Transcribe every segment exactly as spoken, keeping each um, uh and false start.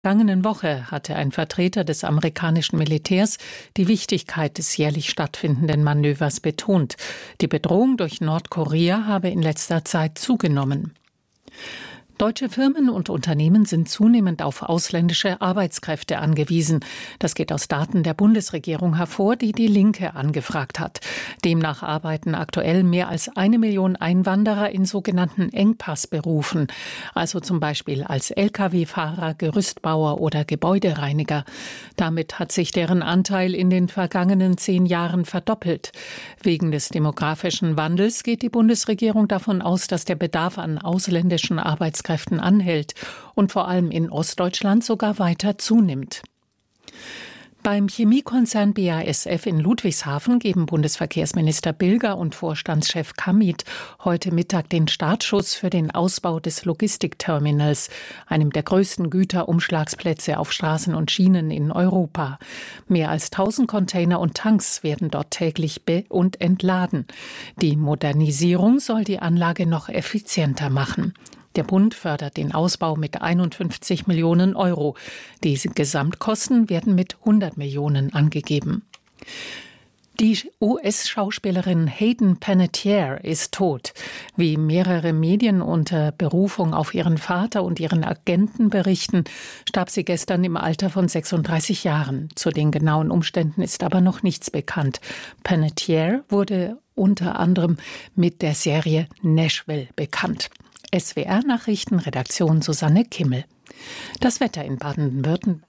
Vergangenen Woche hatte ein Vertreter des amerikanischen Militärs die Wichtigkeit des jährlich stattfindenden Manövers betont. Die Bedrohung durch Nordkorea habe in letzter Zeit zugenommen. Deutsche Firmen und Unternehmen sind zunehmend auf ausländische Arbeitskräfte angewiesen. Das geht aus Daten der Bundesregierung hervor, die die Linke angefragt hat. Demnach arbeiten aktuell mehr als eine Million Einwanderer in sogenannten Engpassberufen, also zum Beispiel als L K W-Fahrer, Gerüstbauer oder Gebäudereiniger. Damit hat sich deren Anteil in den vergangenen zehn Jahren verdoppelt. Wegen des demografischen Wandels geht die Bundesregierung davon aus, dass der Bedarf an ausländischen Arbeitskräften anhält und vor allem in Ostdeutschland sogar weiter zunimmt. Beim Chemiekonzern B A S F in Ludwigshafen geben Bundesverkehrsminister Bilger und Vorstandschef Kamit heute Mittag den Startschuss für den Ausbau des Logistikterminals, einem der größten Güterumschlagsplätze auf Straßen und Schienen in Europa. Mehr als tausend Container und Tanks werden dort täglich be- und entladen. Die Modernisierung soll die Anlage noch effizienter machen. Der Bund fördert den Ausbau mit einundfünfzig Millionen Euro. Diese Gesamtkosten werden mit hundert Millionen angegeben. Die U S-Schauspielerin Hayden Panettiere ist tot. Wie mehrere Medien unter Berufung auf ihren Vater und ihren Agenten berichten, starb sie gestern im Alter von sechsunddreißig Jahren. Zu den genauen Umständen ist aber noch nichts bekannt. Panettiere wurde unter anderem mit der Serie Nashville bekannt. S W R-Nachrichten, Redaktion Susanne Kimmel. Das Wetter in Baden-Württemberg.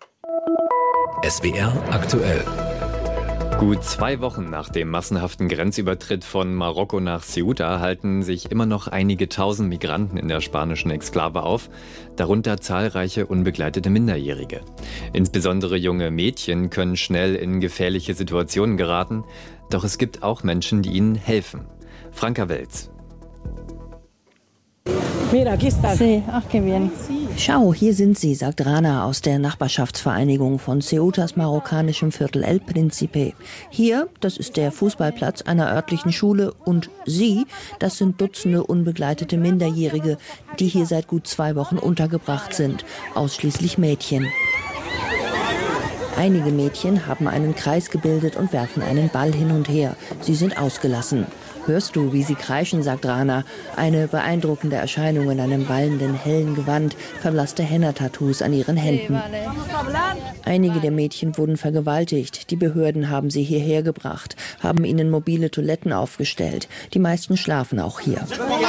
S W R aktuell. Gut zwei Wochen nach dem massenhaften Grenzübertritt von Marokko nach Ceuta halten sich immer noch einige tausend Migranten in der spanischen Exklave auf, darunter zahlreiche unbegleitete Minderjährige. Insbesondere junge Mädchen können schnell in gefährliche Situationen geraten, doch es gibt auch Menschen, die ihnen helfen. Franka Welz. Schau, hier sind sie, sagt Rana aus der Nachbarschaftsvereinigung von Ceutas marokkanischem Viertel El Príncipe. Hier, das ist der Fußballplatz einer örtlichen Schule, und sie, das sind Dutzende unbegleitete Minderjährige, die hier seit gut zwei Wochen untergebracht sind, ausschließlich Mädchen. Einige Mädchen haben einen Kreis gebildet und werfen einen Ball hin und her. Sie sind ausgelassen. Hörst du, wie sie kreischen, sagt Rana. Eine beeindruckende Erscheinung in einem wallenden, hellen Gewand, verblasste Henna-Tattoos an ihren Händen. Einige der Mädchen wurden vergewaltigt. Die Behörden haben sie hierher gebracht, haben ihnen mobile Toiletten aufgestellt. Die meisten schlafen auch hier.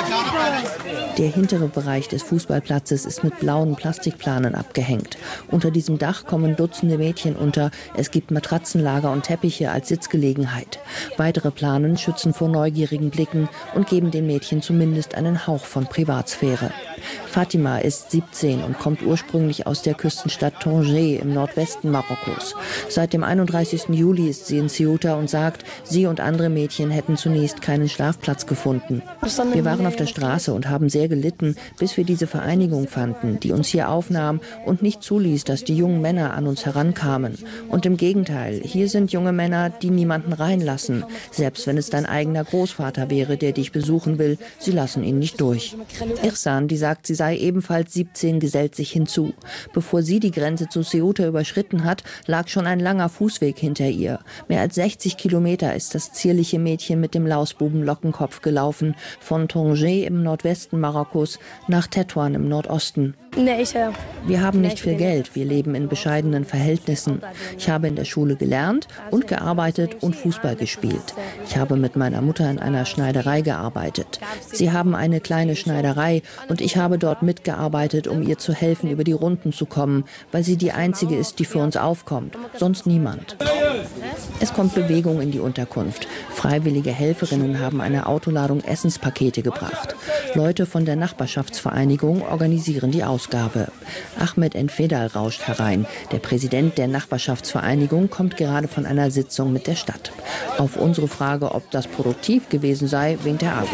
Der hintere Bereich des Fußballplatzes ist mit blauen Plastikplanen abgehängt. Unter diesem Dach kommen Dutzende Mädchen unter. Es gibt Matratzenlager und Teppiche als Sitzgelegenheit. Weitere Planen schützen vor neugierigen Blicken und geben den Mädchen zumindest einen Hauch von Privatsphäre. Fatima ist siebzehn und kommt ursprünglich aus der Küstenstadt Tanger im Nordwesten Marokkos. Seit dem einunddreißigsten Juli ist sie in Ceuta und sagt, sie und andere Mädchen hätten zunächst keinen Schlafplatz gefunden. Wir waren auf der Straße und haben sehr gelitten, bis wir diese Vereinigung fanden, die uns hier aufnahm und nicht zuließ, dass die jungen Männer an uns herankamen. Und im Gegenteil, hier sind junge Männer, die niemanden reinlassen. Selbst wenn es dein eigener Großvater wäre, der dich besuchen will, sie lassen ihn nicht durch. Irsan, die sagt, sie sei ebenfalls siebzehn, gesellt sich hinzu. Bevor sie die Grenze zu Ceuta überschritten hat, lag schon ein langer Fußweg hinter ihr. Mehr als sechzig Kilometer ist das zierliche Mädchen mit dem Lausbuben-Lockenkopf gelaufen, von Tanger im Nordwesten Marokkos nach Tetuan im Nordosten. Wir haben nicht viel Geld, wir leben in bescheidenen Verhältnissen. Ich habe in der Schule gelernt und gearbeitet und Fußball gespielt. Ich habe mit meiner Mutter in einer Schneiderei gearbeitet. Sie haben eine kleine Schneiderei und ich habe dort mitgearbeitet, um ihr zu helfen, über die Runden zu kommen, weil sie die einzige ist, die für uns aufkommt, sonst niemand. Es kommt Bewegung in die Unterkunft. Freiwillige Helferinnen haben eine Autoladung Essenspakete gebracht. Leute von der Nachbarschaftsvereinigung organisieren die Ausgabe. Ahmed Enfedal rauscht herein. Der Präsident der Nachbarschaftsvereinigung kommt gerade von einer Sitzung mit der Stadt. Auf unsere Frage, ob das produktiv gewesen sei, winkt er ab.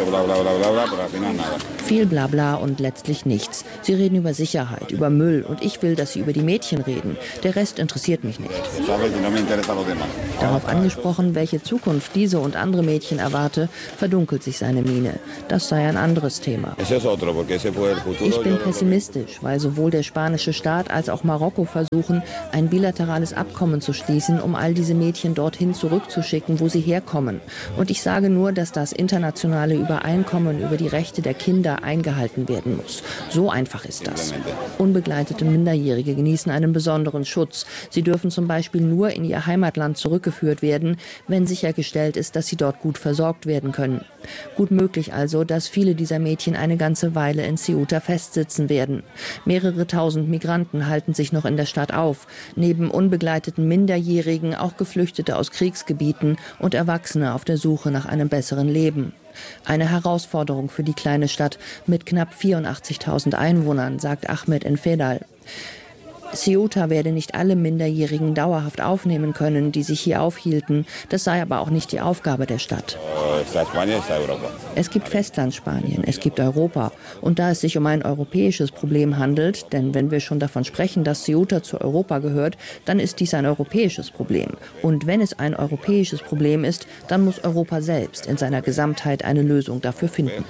Viel Blabla und letztlich nichts. Sie reden über Sicherheit, über Müll und ich will, dass sie über die Mädchen reden. Der Rest interessiert mich nicht. Darauf angesprochen, welche Zukunft diese und andere Mädchen erwarte, verdunkelt sich seine Miene. Das sei ein anderes Thema. Thema. Ich bin pessimistisch, weil sowohl der spanische Staat als auch Marokko versuchen, ein bilaterales Abkommen zu schließen, um all diese Mädchen dorthin zurückzuschicken, wo sie herkommen. Und ich sage nur, dass das internationale Übereinkommen über die Rechte der Kinder eingehalten werden muss. So einfach ist das. Unbegleitete Minderjährige genießen einen besonderen Schutz. Sie dürfen zum Beispiel nur in ihr Heimatland zurückgeführt werden, wenn sichergestellt ist, dass sie dort gut versorgt werden können. Gut möglich also, dass viele dieser Mädchen eine ganze Weile in Ceuta festsitzen werden. Mehrere tausend Migranten halten sich noch in der Stadt auf. Neben unbegleiteten Minderjährigen auch Geflüchtete aus Kriegsgebieten und Erwachsene auf der Suche nach einem besseren Leben. Eine Herausforderung für die kleine Stadt mit knapp vierundachtzigtausend Einwohnern, sagt Ahmed Enfedal. Ceuta werde nicht alle Minderjährigen dauerhaft aufnehmen können, die sich hier aufhielten. Das sei aber auch nicht die Aufgabe der Stadt. Es gibt Festlandspanien, es gibt Europa. Und da es sich um ein europäisches Problem handelt, denn wenn wir schon davon sprechen, dass Ceuta zu Europa gehört, dann ist dies ein europäisches Problem. Und wenn es ein europäisches Problem ist, dann muss Europa selbst in seiner Gesamtheit eine Lösung dafür finden.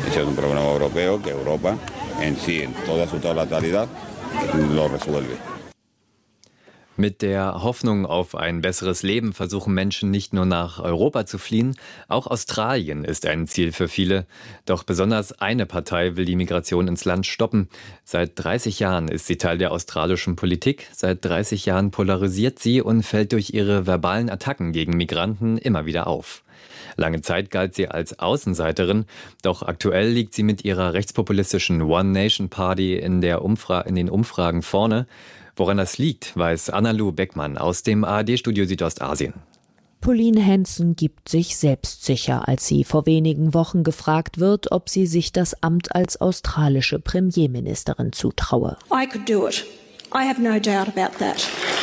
Mit der Hoffnung auf ein besseres Leben versuchen Menschen nicht nur nach Europa zu fliehen, auch Australien ist ein Ziel für viele. Doch besonders eine Partei will die Migration ins Land stoppen. Seit dreißig Jahren ist sie Teil der australischen Politik. Seit dreißig Jahren polarisiert sie und fällt durch ihre verbalen Attacken gegen Migranten immer wieder auf. Lange Zeit galt sie als Außenseiterin, doch aktuell liegt sie mit ihrer rechtspopulistischen One Nation Party in, der Umfra- in den Umfragen vorne. Woran das liegt, weiß Anna-Lu Beckmann aus dem A R D-Studio Südostasien. Pauline Hanson gibt sich selbstsicher, als sie vor wenigen Wochen gefragt wird, ob sie sich das Amt als australische Premierministerin zutraue. I could do it. I have no doubt about that.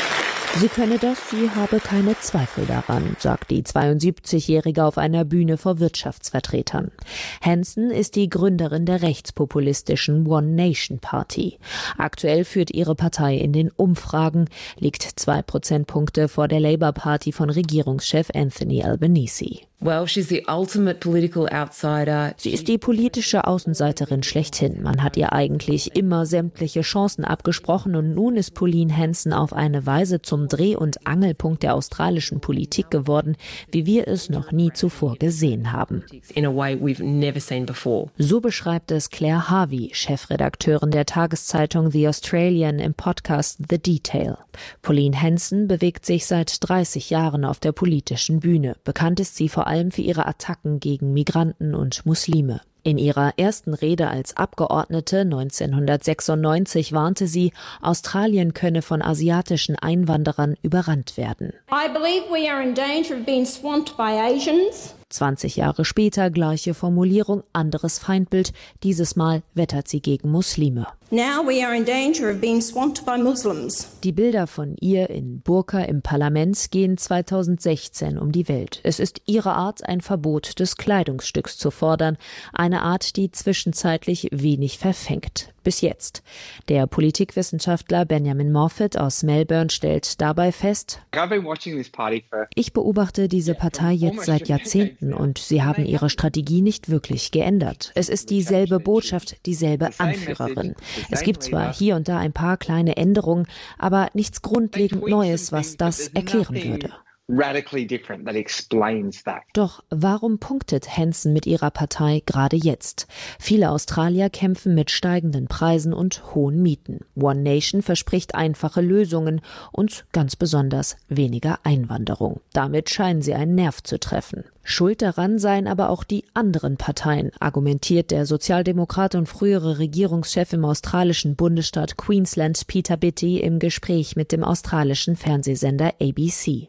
Sie könne das, sie habe keine Zweifel daran, sagt die zweiundsiebzigjährige auf einer Bühne vor Wirtschaftsvertretern. Hanson ist die Gründerin der rechtspopulistischen One Nation Party. Aktuell führt ihre Partei in den Umfragen, liegt zwei Prozentpunkte vor der Labour Party von Regierungschef Anthony Albanese. Well, she's the ultimate political outsider. Sie ist die politische Außenseiterin schlechthin. Man hat ihr eigentlich immer sämtliche Chancen abgesprochen und nun ist Pauline Hanson auf eine Weise zum Dreh- und Angelpunkt der australischen Politik geworden, wie wir es noch nie zuvor gesehen haben. In a way we've never seen before. So beschreibt es Claire Harvey, Chefredakteurin der Tageszeitung The Australian, im Podcast The Detail. Pauline Hanson bewegt sich seit dreißig Jahren auf der politischen Bühne. Bekannt ist sie vor allem für ihre Attacken gegen Migranten und Muslime. In ihrer ersten Rede als Abgeordnete neunzehnhundertsechsundneunzig warnte sie, Australien könne von asiatischen Einwanderern überrannt werden. I believe we are in danger of being swamped by Asians. zwanzig Jahre später gleiche Formulierung, anderes Feindbild. Dieses Mal wettert sie gegen Muslime. Now we are in danger of being swamped by Muslims. Die Bilder von ihr in Burka im Parlament gehen zweitausendsechzehn um die Welt. Es ist ihre Art, ein Verbot des Kleidungsstücks zu fordern. Eine Art, die zwischenzeitlich wenig verfängt. Bis jetzt. Der Politikwissenschaftler Benjamin Moffat aus Melbourne stellt dabei fest, ich beobachte diese Partei jetzt seit Jahrzehnten und sie haben ihre Strategie nicht wirklich geändert. Es ist dieselbe Botschaft, dieselbe Anführerin. Es gibt zwar hier und da ein paar kleine Änderungen, aber nichts grundlegend Neues, was das erklären würde. Doch warum punktet Hanson mit ihrer Partei gerade jetzt? Viele Australier kämpfen mit steigenden Preisen und hohen Mieten. One Nation verspricht einfache Lösungen und ganz besonders weniger Einwanderung. Damit scheinen sie einen Nerv zu treffen. Schuld daran seien aber auch die anderen Parteien, argumentiert der Sozialdemokrat und frühere Regierungschef im australischen Bundesstaat Queensland Peter Bitty im Gespräch mit dem australischen Fernsehsender A B C.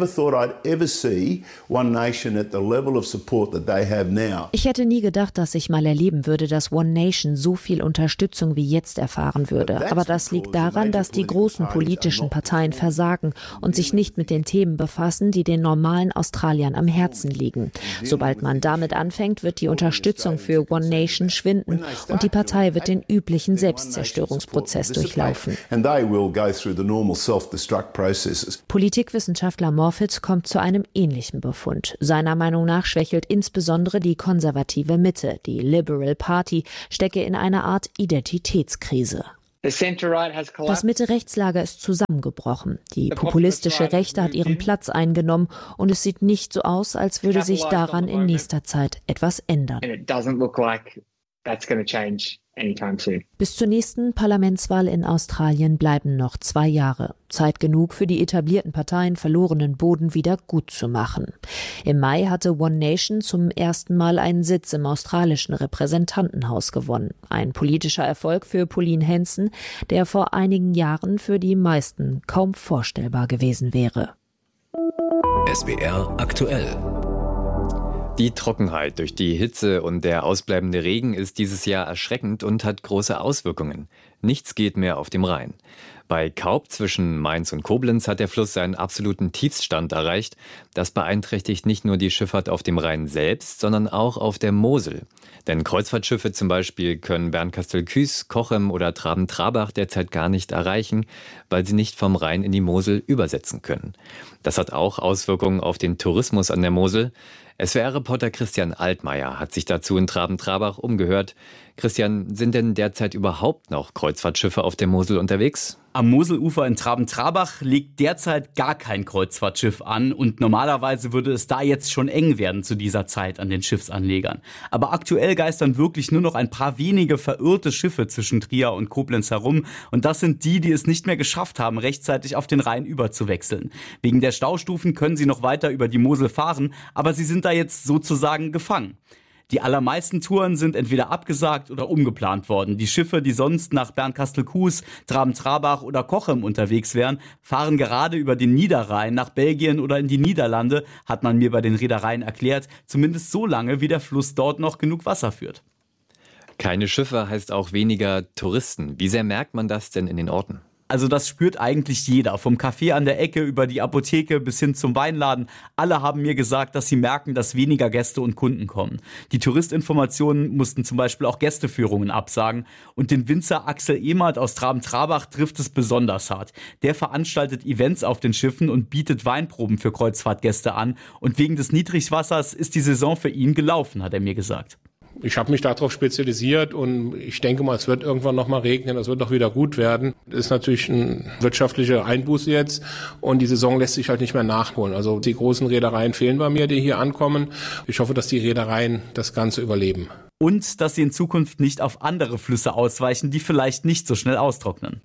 Ich hätte nie gedacht, dass ich mal erleben würde, dass One Nation so viel Unterstützung wie jetzt erfahren würde. Aber das liegt daran, dass die großen politischen Parteien versagen und sich nicht mit den Themen befassen, die den normalen Australiern am Herzen liegen. fliegen. Sobald man damit anfängt, wird die Unterstützung für One Nation schwinden und die Partei wird den üblichen Selbstzerstörungsprozess durchlaufen. Politikwissenschaftler Morfitt kommt zu einem ähnlichen Befund. Seiner Meinung nach schwächelt insbesondere die konservative Mitte. Die Liberal Party stecke in einer Art Identitätskrise. Das Mitte-Rechts-Lager ist zusammengebrochen. Die populistische Rechte hat ihren Platz eingenommen und es sieht nicht so aus, als würde sich daran in nächster Zeit etwas ändern. Bis zur nächsten Parlamentswahl in Australien bleiben noch zwei Jahre. Zeit genug für die etablierten Parteien, verlorenen Boden wieder gut zu machen. Im Mai hatte One Nation zum ersten Mal einen Sitz im australischen Repräsentantenhaus gewonnen. Ein politischer Erfolg für Pauline Hanson, der vor einigen Jahren für die meisten kaum vorstellbar gewesen wäre. S W R aktuell. Die Trockenheit durch die Hitze und der ausbleibende Regen ist dieses Jahr erschreckend und hat große Auswirkungen. Nichts geht mehr auf dem Rhein. Bei Kaub zwischen Mainz und Koblenz hat der Fluss seinen absoluten Tiefststand erreicht. Das beeinträchtigt nicht nur die Schifffahrt auf dem Rhein selbst, sondern auch auf der Mosel. Denn Kreuzfahrtschiffe zum Beispiel können Bernkastel-Kues, Cochem oder Traben-Trabach derzeit gar nicht erreichen, weil sie nicht vom Rhein in die Mosel übersetzen können. Das hat auch Auswirkungen auf den Tourismus an der Mosel. S W R-Reporter Christian Altmaier hat sich dazu in Traben-Trabach umgehört. Christian, sind denn derzeit überhaupt noch Kreuzfahrtschiffe auf der Mosel unterwegs? Am Moselufer in Traben-Trabach legt derzeit gar kein Kreuzfahrtschiff an und normalerweise würde es da jetzt schon eng werden zu dieser Zeit an den Schiffsanlegern. Aber aktuell geistern wirklich nur noch ein paar wenige verirrte Schiffe zwischen Trier und Koblenz herum und das sind die, die es nicht mehr geschafft haben, rechtzeitig auf den Rhein überzuwechseln. Wegen der Staustufen können sie noch weiter über die Mosel fahren, aber sie sind da jetzt sozusagen gefangen. Die allermeisten Touren sind entweder abgesagt oder umgeplant worden. Die Schiffe, die sonst nach Bernkastel-Kues, Traben-Trabach oder Cochem unterwegs wären, fahren gerade über den Niederrhein nach Belgien oder in die Niederlande, hat man mir bei den Reedereien erklärt, zumindest so lange, wie der Fluss dort noch genug Wasser führt. Keine Schiffe heißt auch weniger Touristen. Wie sehr merkt man das denn in den Orten? Also das spürt eigentlich jeder, vom Café an der Ecke über die Apotheke bis hin zum Weinladen. Alle haben mir gesagt, dass sie merken, dass weniger Gäste und Kunden kommen. Die Touristinformationen mussten zum Beispiel auch Gästeführungen absagen. Und den Winzer Axel Emert aus Traben-Trabach trifft es besonders hart. Der veranstaltet Events auf den Schiffen und bietet Weinproben für Kreuzfahrtgäste an. Und wegen des Niedrigwassers ist die Saison für ihn gelaufen, hat er mir gesagt. Ich habe mich darauf spezialisiert und ich denke mal, es wird irgendwann noch mal regnen, es wird doch wieder gut werden. Das ist natürlich ein wirtschaftlicher Einbuße jetzt und die Saison lässt sich halt nicht mehr nachholen. Also die großen Reedereien fehlen bei mir, die hier ankommen. Ich hoffe, dass die Reedereien das Ganze überleben. Und dass sie in Zukunft nicht auf andere Flüsse ausweichen, die vielleicht nicht so schnell austrocknen.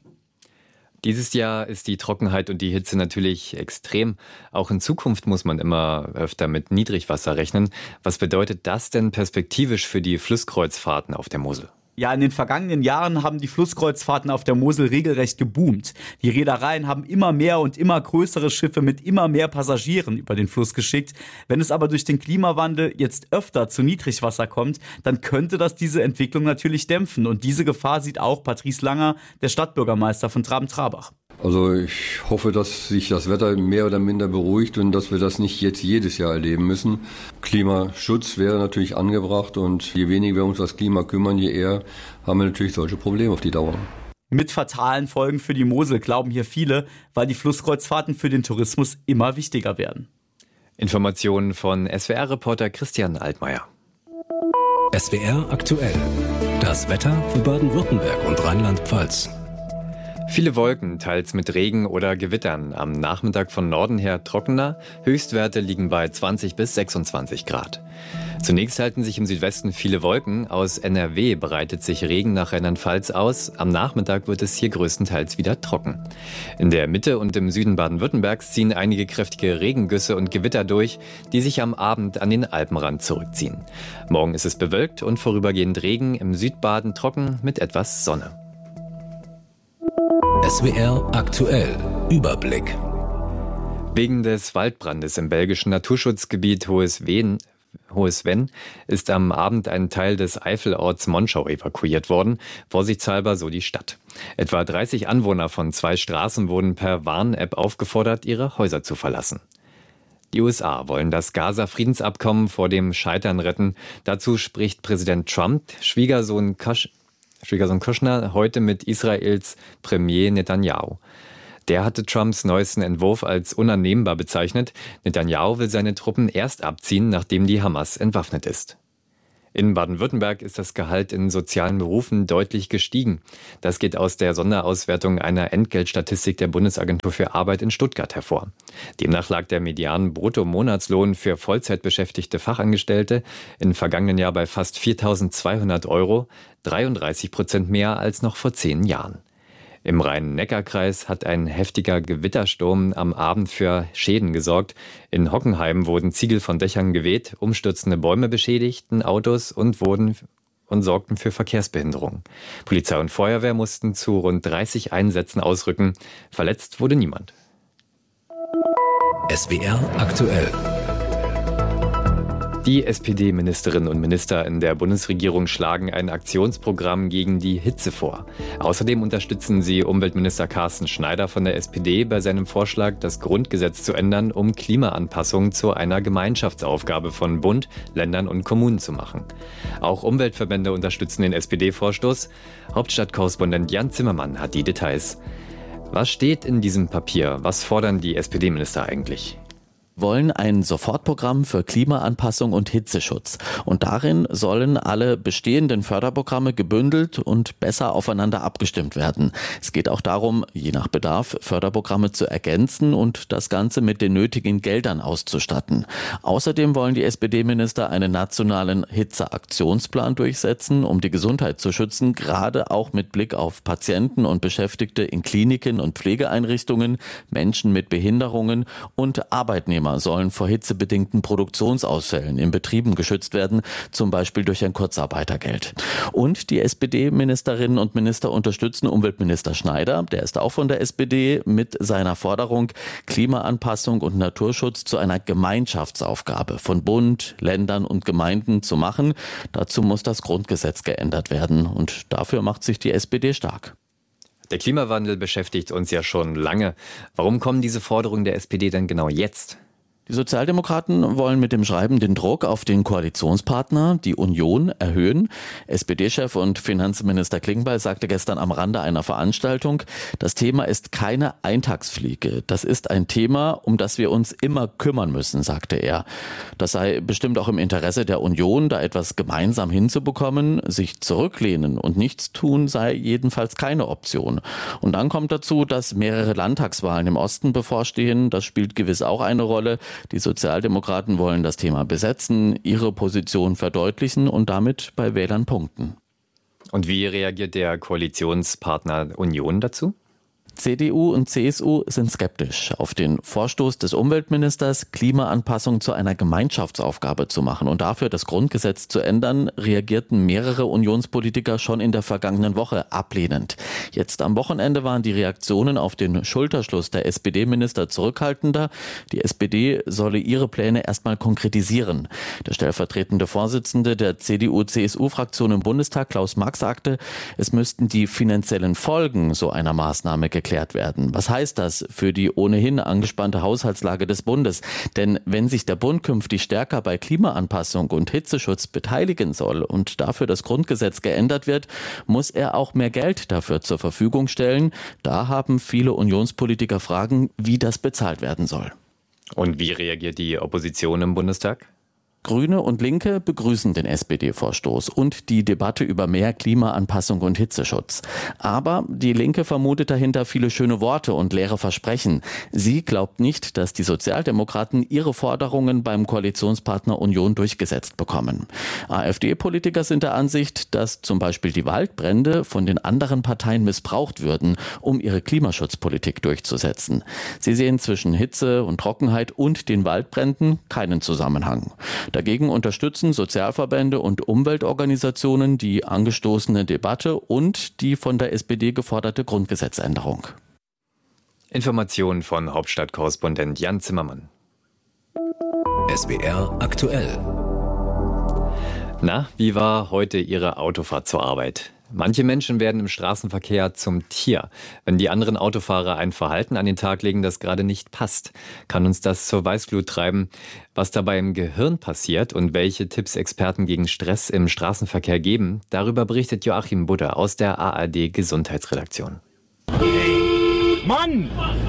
Dieses Jahr ist die Trockenheit und die Hitze natürlich extrem. Auch in Zukunft muss man immer öfter mit Niedrigwasser rechnen. Was bedeutet das denn perspektivisch für die Flusskreuzfahrten auf der Mosel? Ja, in den vergangenen Jahren haben die Flusskreuzfahrten auf der Mosel regelrecht geboomt. Die Reedereien haben immer mehr und immer größere Schiffe mit immer mehr Passagieren über den Fluss geschickt. Wenn es aber durch den Klimawandel jetzt öfter zu Niedrigwasser kommt, dann könnte das diese Entwicklung natürlich dämpfen. Und diese Gefahr sieht auch Patrice Langer, der Stadtbürgermeister von Traben-Trabach. Also ich hoffe, dass sich das Wetter mehr oder minder beruhigt und dass wir das nicht jetzt jedes Jahr erleben müssen. Klimaschutz wäre natürlich angebracht und je weniger wir uns um das Klima kümmern, je eher haben wir natürlich solche Probleme auf die Dauer. Mit fatalen Folgen für die Mosel, glauben hier viele, weil die Flusskreuzfahrten für den Tourismus immer wichtiger werden. Informationen von S W R-Reporter Christian Altmaier. S W R aktuell. Das Wetter für Baden-Württemberg und Rheinland-Pfalz. Viele Wolken, teils mit Regen oder Gewittern. Am Nachmittag von Norden her trockener. Höchstwerte liegen bei zwanzig bis sechsundzwanzig Grad. Zunächst halten sich im Südwesten viele Wolken. Aus N R W breitet sich Regen nach Rheinland-Pfalz aus. Am Nachmittag wird es hier größtenteils wieder trocken. In der Mitte und im Süden Baden-Württembergs ziehen einige kräftige Regengüsse und Gewitter durch, die sich am Abend an den Alpenrand zurückziehen. Morgen ist es bewölkt und vorübergehend Regen, im Südbaden trocken mit etwas Sonne. S W R aktuell. Überblick. Wegen des Waldbrandes im belgischen Naturschutzgebiet Hohes Ven, Hohes Venn ist am Abend ein Teil des Eifelorts Monschau evakuiert worden, vorsichtshalber so die Stadt. Etwa dreißig Anwohner von zwei Straßen wurden per Warn-App aufgefordert, ihre Häuser zu verlassen. Die U S A wollen das Gaza-Friedensabkommen vor dem Scheitern retten. Dazu spricht Präsident Trump, Schwiegersohn, Kush, Schwiegersohn Kushner, heute mit Israels Premier Netanyahu. Der hatte Trumps neuesten Entwurf als unannehmbar bezeichnet. Netanyahu will seine Truppen erst abziehen, nachdem die Hamas entwaffnet ist. In Baden-Württemberg ist das Gehalt in sozialen Berufen deutlich gestiegen. Das geht aus der Sonderauswertung einer Entgeltstatistik der Bundesagentur für Arbeit in Stuttgart hervor. Demnach lag der Median-Bruttomonatslohn für Vollzeitbeschäftigte Fachangestellte im vergangenen Jahr bei fast viertausendzweihundert Euro, dreiunddreißig Prozent mehr als noch vor zehn Jahren. Im Rhein-Neckar-Kreis hat ein heftiger Gewittersturm am Abend für Schäden gesorgt. In Hockenheim wurden Ziegel von Dächern geweht, umstürzende Bäume beschädigten Autos und wurden und sorgten für Verkehrsbehinderung. Polizei und Feuerwehr mussten zu rund dreißig Einsätzen ausrücken. Verletzt wurde niemand. S W R aktuell. Die S P D-Ministerinnen und Minister in der Bundesregierung schlagen ein Aktionsprogramm gegen die Hitze vor. Außerdem unterstützen sie Umweltminister Carsten Schneider von der S P D bei seinem Vorschlag, das Grundgesetz zu ändern, um Klimaanpassung zu einer Gemeinschaftsaufgabe von Bund, Ländern und Kommunen zu machen. Auch Umweltverbände unterstützen den S P D-Vorstoß. Hauptstadtkorrespondent Jan Zimmermann hat die Details. Was steht in diesem Papier? Was fordern die S P D-Minister eigentlich? Wollen ein Sofortprogramm für Klimaanpassung und Hitzeschutz. Und darin sollen alle bestehenden Förderprogramme gebündelt und besser aufeinander abgestimmt werden. Es geht auch darum, je nach Bedarf Förderprogramme zu ergänzen und das Ganze mit den nötigen Geldern auszustatten. Außerdem wollen die S P D-Minister einen nationalen Hitzeaktionsplan durchsetzen, um die Gesundheit zu schützen, gerade auch mit Blick auf Patienten und Beschäftigte in Kliniken und Pflegeeinrichtungen, Menschen mit Behinderungen und Arbeitnehmer sollen vor hitzebedingten Produktionsausfällen in Betrieben geschützt werden, zum Beispiel durch ein Kurzarbeitergeld. Und die S P D-Ministerinnen und Minister unterstützen Umweltminister Schneider, der ist auch von der S P D, mit seiner Forderung, Klimaanpassung und Naturschutz zu einer Gemeinschaftsaufgabe von Bund, Ländern und Gemeinden zu machen. Dazu muss das Grundgesetz geändert werden und dafür macht sich die S P D stark. Der Klimawandel beschäftigt uns ja schon lange. Warum kommen diese Forderungen der S P D denn genau jetzt? Die Sozialdemokraten wollen mit dem Schreiben den Druck auf den Koalitionspartner, die Union, erhöhen. S P D-Chef und Finanzminister Klingbeil sagte gestern am Rande einer Veranstaltung, das Thema ist keine Eintagsfliege. Das ist ein Thema, um das wir uns immer kümmern müssen, sagte er. Das sei bestimmt auch im Interesse der Union, da etwas gemeinsam hinzubekommen. Sich zurücklehnen und nichts tun sei jedenfalls keine Option. Und dann kommt dazu, dass mehrere Landtagswahlen im Osten bevorstehen. Das spielt gewiss auch eine Rolle. Die Sozialdemokraten wollen das Thema besetzen, ihre Position verdeutlichen und damit bei Wählern punkten. Und wie reagiert der Koalitionspartner Union dazu? C D U und C S U sind skeptisch auf den Vorstoß des Umweltministers, Klimaanpassung zu einer Gemeinschaftsaufgabe zu machen und dafür das Grundgesetz zu ändern, reagierten mehrere Unionspolitiker schon in der vergangenen Woche ablehnend. Jetzt am Wochenende waren die Reaktionen auf den Schulterschluss der S P D-Minister zurückhaltender. Die S P D solle ihre Pläne erstmal konkretisieren. Der stellvertretende Vorsitzende der C D U C S U-Fraktion im Bundestag, Klaus Mack, sagte, es müssten die finanziellen Folgen so einer Maßnahme geklärt werden. Was heißt das für die ohnehin angespannte Haushaltslage des Bundes? Denn wenn sich der Bund künftig stärker bei Klimaanpassung und Hitzeschutz beteiligen soll und dafür das Grundgesetz geändert wird, muss er auch mehr Geld dafür zur Verfügung stellen. Da haben viele Unionspolitiker Fragen, wie das bezahlt werden soll. Und wie reagiert die Opposition im Bundestag? Grüne und Linke begrüßen den S P D-Vorstoß und die Debatte über mehr Klimaanpassung und Hitzeschutz. Aber die Linke vermutet dahinter viele schöne Worte und leere Versprechen. Sie glaubt nicht, dass die Sozialdemokraten ihre Forderungen beim Koalitionspartner Union durchgesetzt bekommen. AfD-Politiker sind der Ansicht, dass zum Beispiel die Waldbrände von den anderen Parteien missbraucht würden, um ihre Klimaschutzpolitik durchzusetzen. Sie sehen zwischen Hitze und Trockenheit und den Waldbränden keinen Zusammenhang. Dagegen unterstützen Sozialverbände und Umweltorganisationen die angestoßene Debatte und die von der S P D geforderte Grundgesetzänderung. Informationen von Hauptstadtkorrespondent Jan Zimmermann. S W R aktuell. Na, wie war heute Ihre Autofahrt zur Arbeit? Manche Menschen werden im Straßenverkehr zum Tier. Wenn die anderen Autofahrer ein Verhalten an den Tag legen, das gerade nicht passt, kann uns das zur Weißglut treiben. Was dabei im Gehirn passiert und welche Tipps Experten gegen Stress im Straßenverkehr geben, darüber berichtet Joachim Budde aus der A R D-Gesundheitsredaktion. Hey, Mann!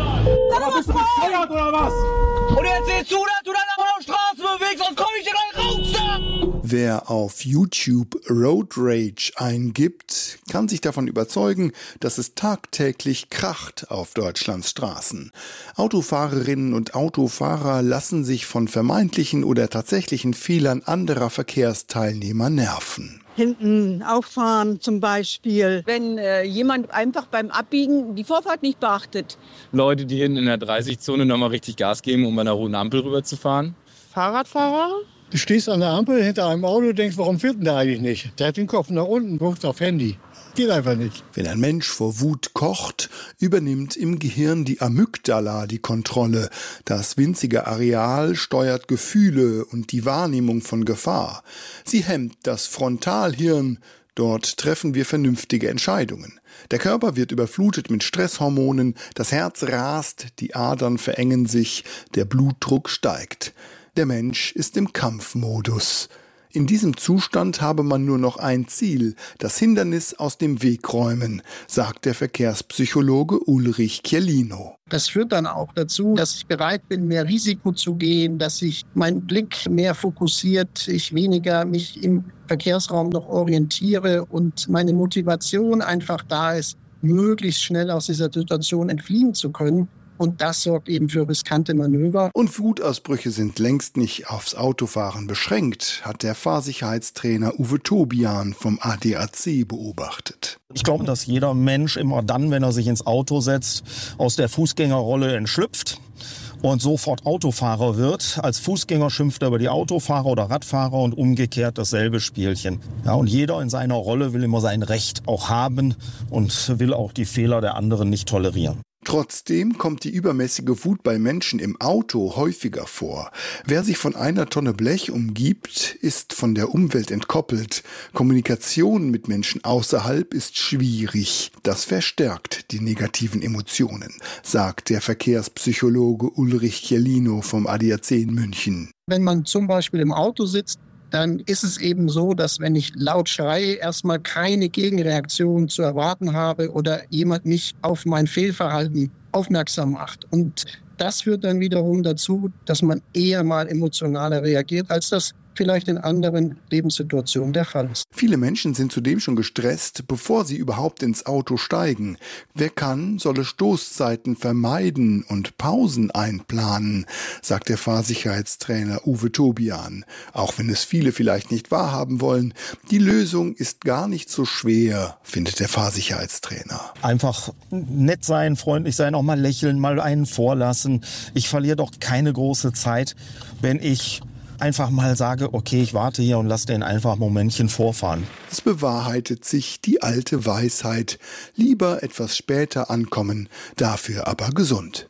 Aber bist du bescheuert oder was? Und jetzt siehst du, dass du dann auf der Straße bewegst, sonst komm ich dir gleich raus da! Wer auf YouTube Road Rage eingibt, kann sich davon überzeugen, dass es tagtäglich kracht auf Deutschlands Straßen. Autofahrerinnen und Autofahrer lassen sich von vermeintlichen oder tatsächlichen Fehlern anderer Verkehrsteilnehmer nerven. Hinten auffahren zum Beispiel, wenn äh, jemand einfach beim Abbiegen die Vorfahrt nicht beachtet. Leute, die hinten in der dreißig-Zone nochmal richtig Gas geben, um bei einer roten Ampel rüberzufahren. Fahrradfahrer? Du stehst an der Ampel hinter einem Auto und denkst, warum fährt denn der eigentlich nicht? Der hat den Kopf nach unten, guckt auf Handy. Geht einfach nicht. Wenn ein Mensch vor Wut kocht, übernimmt im Gehirn die Amygdala die Kontrolle. Das winzige Areal steuert Gefühle und die Wahrnehmung von Gefahr. Sie hemmt das Frontalhirn. Dort treffen wir vernünftige Entscheidungen. Der Körper wird überflutet mit Stresshormonen, das Herz rast, die Adern verengen sich, der Blutdruck steigt. Der Mensch ist im Kampfmodus. In diesem Zustand habe man nur noch ein Ziel, das Hindernis aus dem Weg räumen, sagt der Verkehrspsychologe Ulrich Chiellino. Das führt dann auch dazu, dass ich bereit bin, mehr Risiko zu gehen, dass sich mein Blick mehr fokussiert, ich weniger mich im Verkehrsraum noch orientiere und meine Motivation einfach da ist, möglichst schnell aus dieser Situation entfliehen zu können. Und das sorgt eben für riskante Manöver. Und Wutausbrüche sind längst nicht aufs Autofahren beschränkt, hat der Fahrsicherheitstrainer Uwe Tobian vom A D A C beobachtet. Ich glaube, dass jeder Mensch immer dann, wenn er sich ins Auto setzt, aus der Fußgängerrolle entschlüpft und sofort Autofahrer wird. Als Fußgänger schimpft er über die Autofahrer oder Radfahrer und umgekehrt dasselbe Spielchen. Ja, und jeder in seiner Rolle will immer sein Recht auch haben und will auch die Fehler der anderen nicht tolerieren. Trotzdem kommt die übermäßige Wut bei Menschen im Auto häufiger vor. Wer sich von einer Tonne Blech umgibt, ist von der Umwelt entkoppelt. Kommunikation mit Menschen außerhalb ist schwierig. Das verstärkt die negativen Emotionen, sagt der Verkehrspsychologe Ulrich Chiellino vom A D A C in München. Wenn man zum Beispiel im Auto sitzt, dann ist es eben so, dass wenn ich laut schreie, erstmal keine Gegenreaktion zu erwarten habe oder jemand mich auf mein Fehlverhalten aufmerksam macht. Und das führt dann wiederum dazu, dass man eher mal emotionaler reagiert, als das vielleicht in anderen Lebenssituationen der Fall ist. Viele Menschen sind zudem schon gestresst, bevor sie überhaupt ins Auto steigen. Wer kann, solle Stoßzeiten vermeiden und Pausen einplanen, sagt der Fahrsicherheitstrainer Uwe Tobian. Auch wenn es viele vielleicht nicht wahrhaben wollen, die Lösung ist gar nicht so schwer, findet der Fahrsicherheitstrainer. Einfach nett sein, freundlich sein, auch mal lächeln, mal einen vorlassen. Ich verliere doch keine große Zeit, wenn ich einfach mal sage, okay, ich warte hier und lasse den einfach ein Momentchen vorfahren. Es bewahrheitet sich die alte Weisheit. Lieber etwas später ankommen, dafür aber gesund.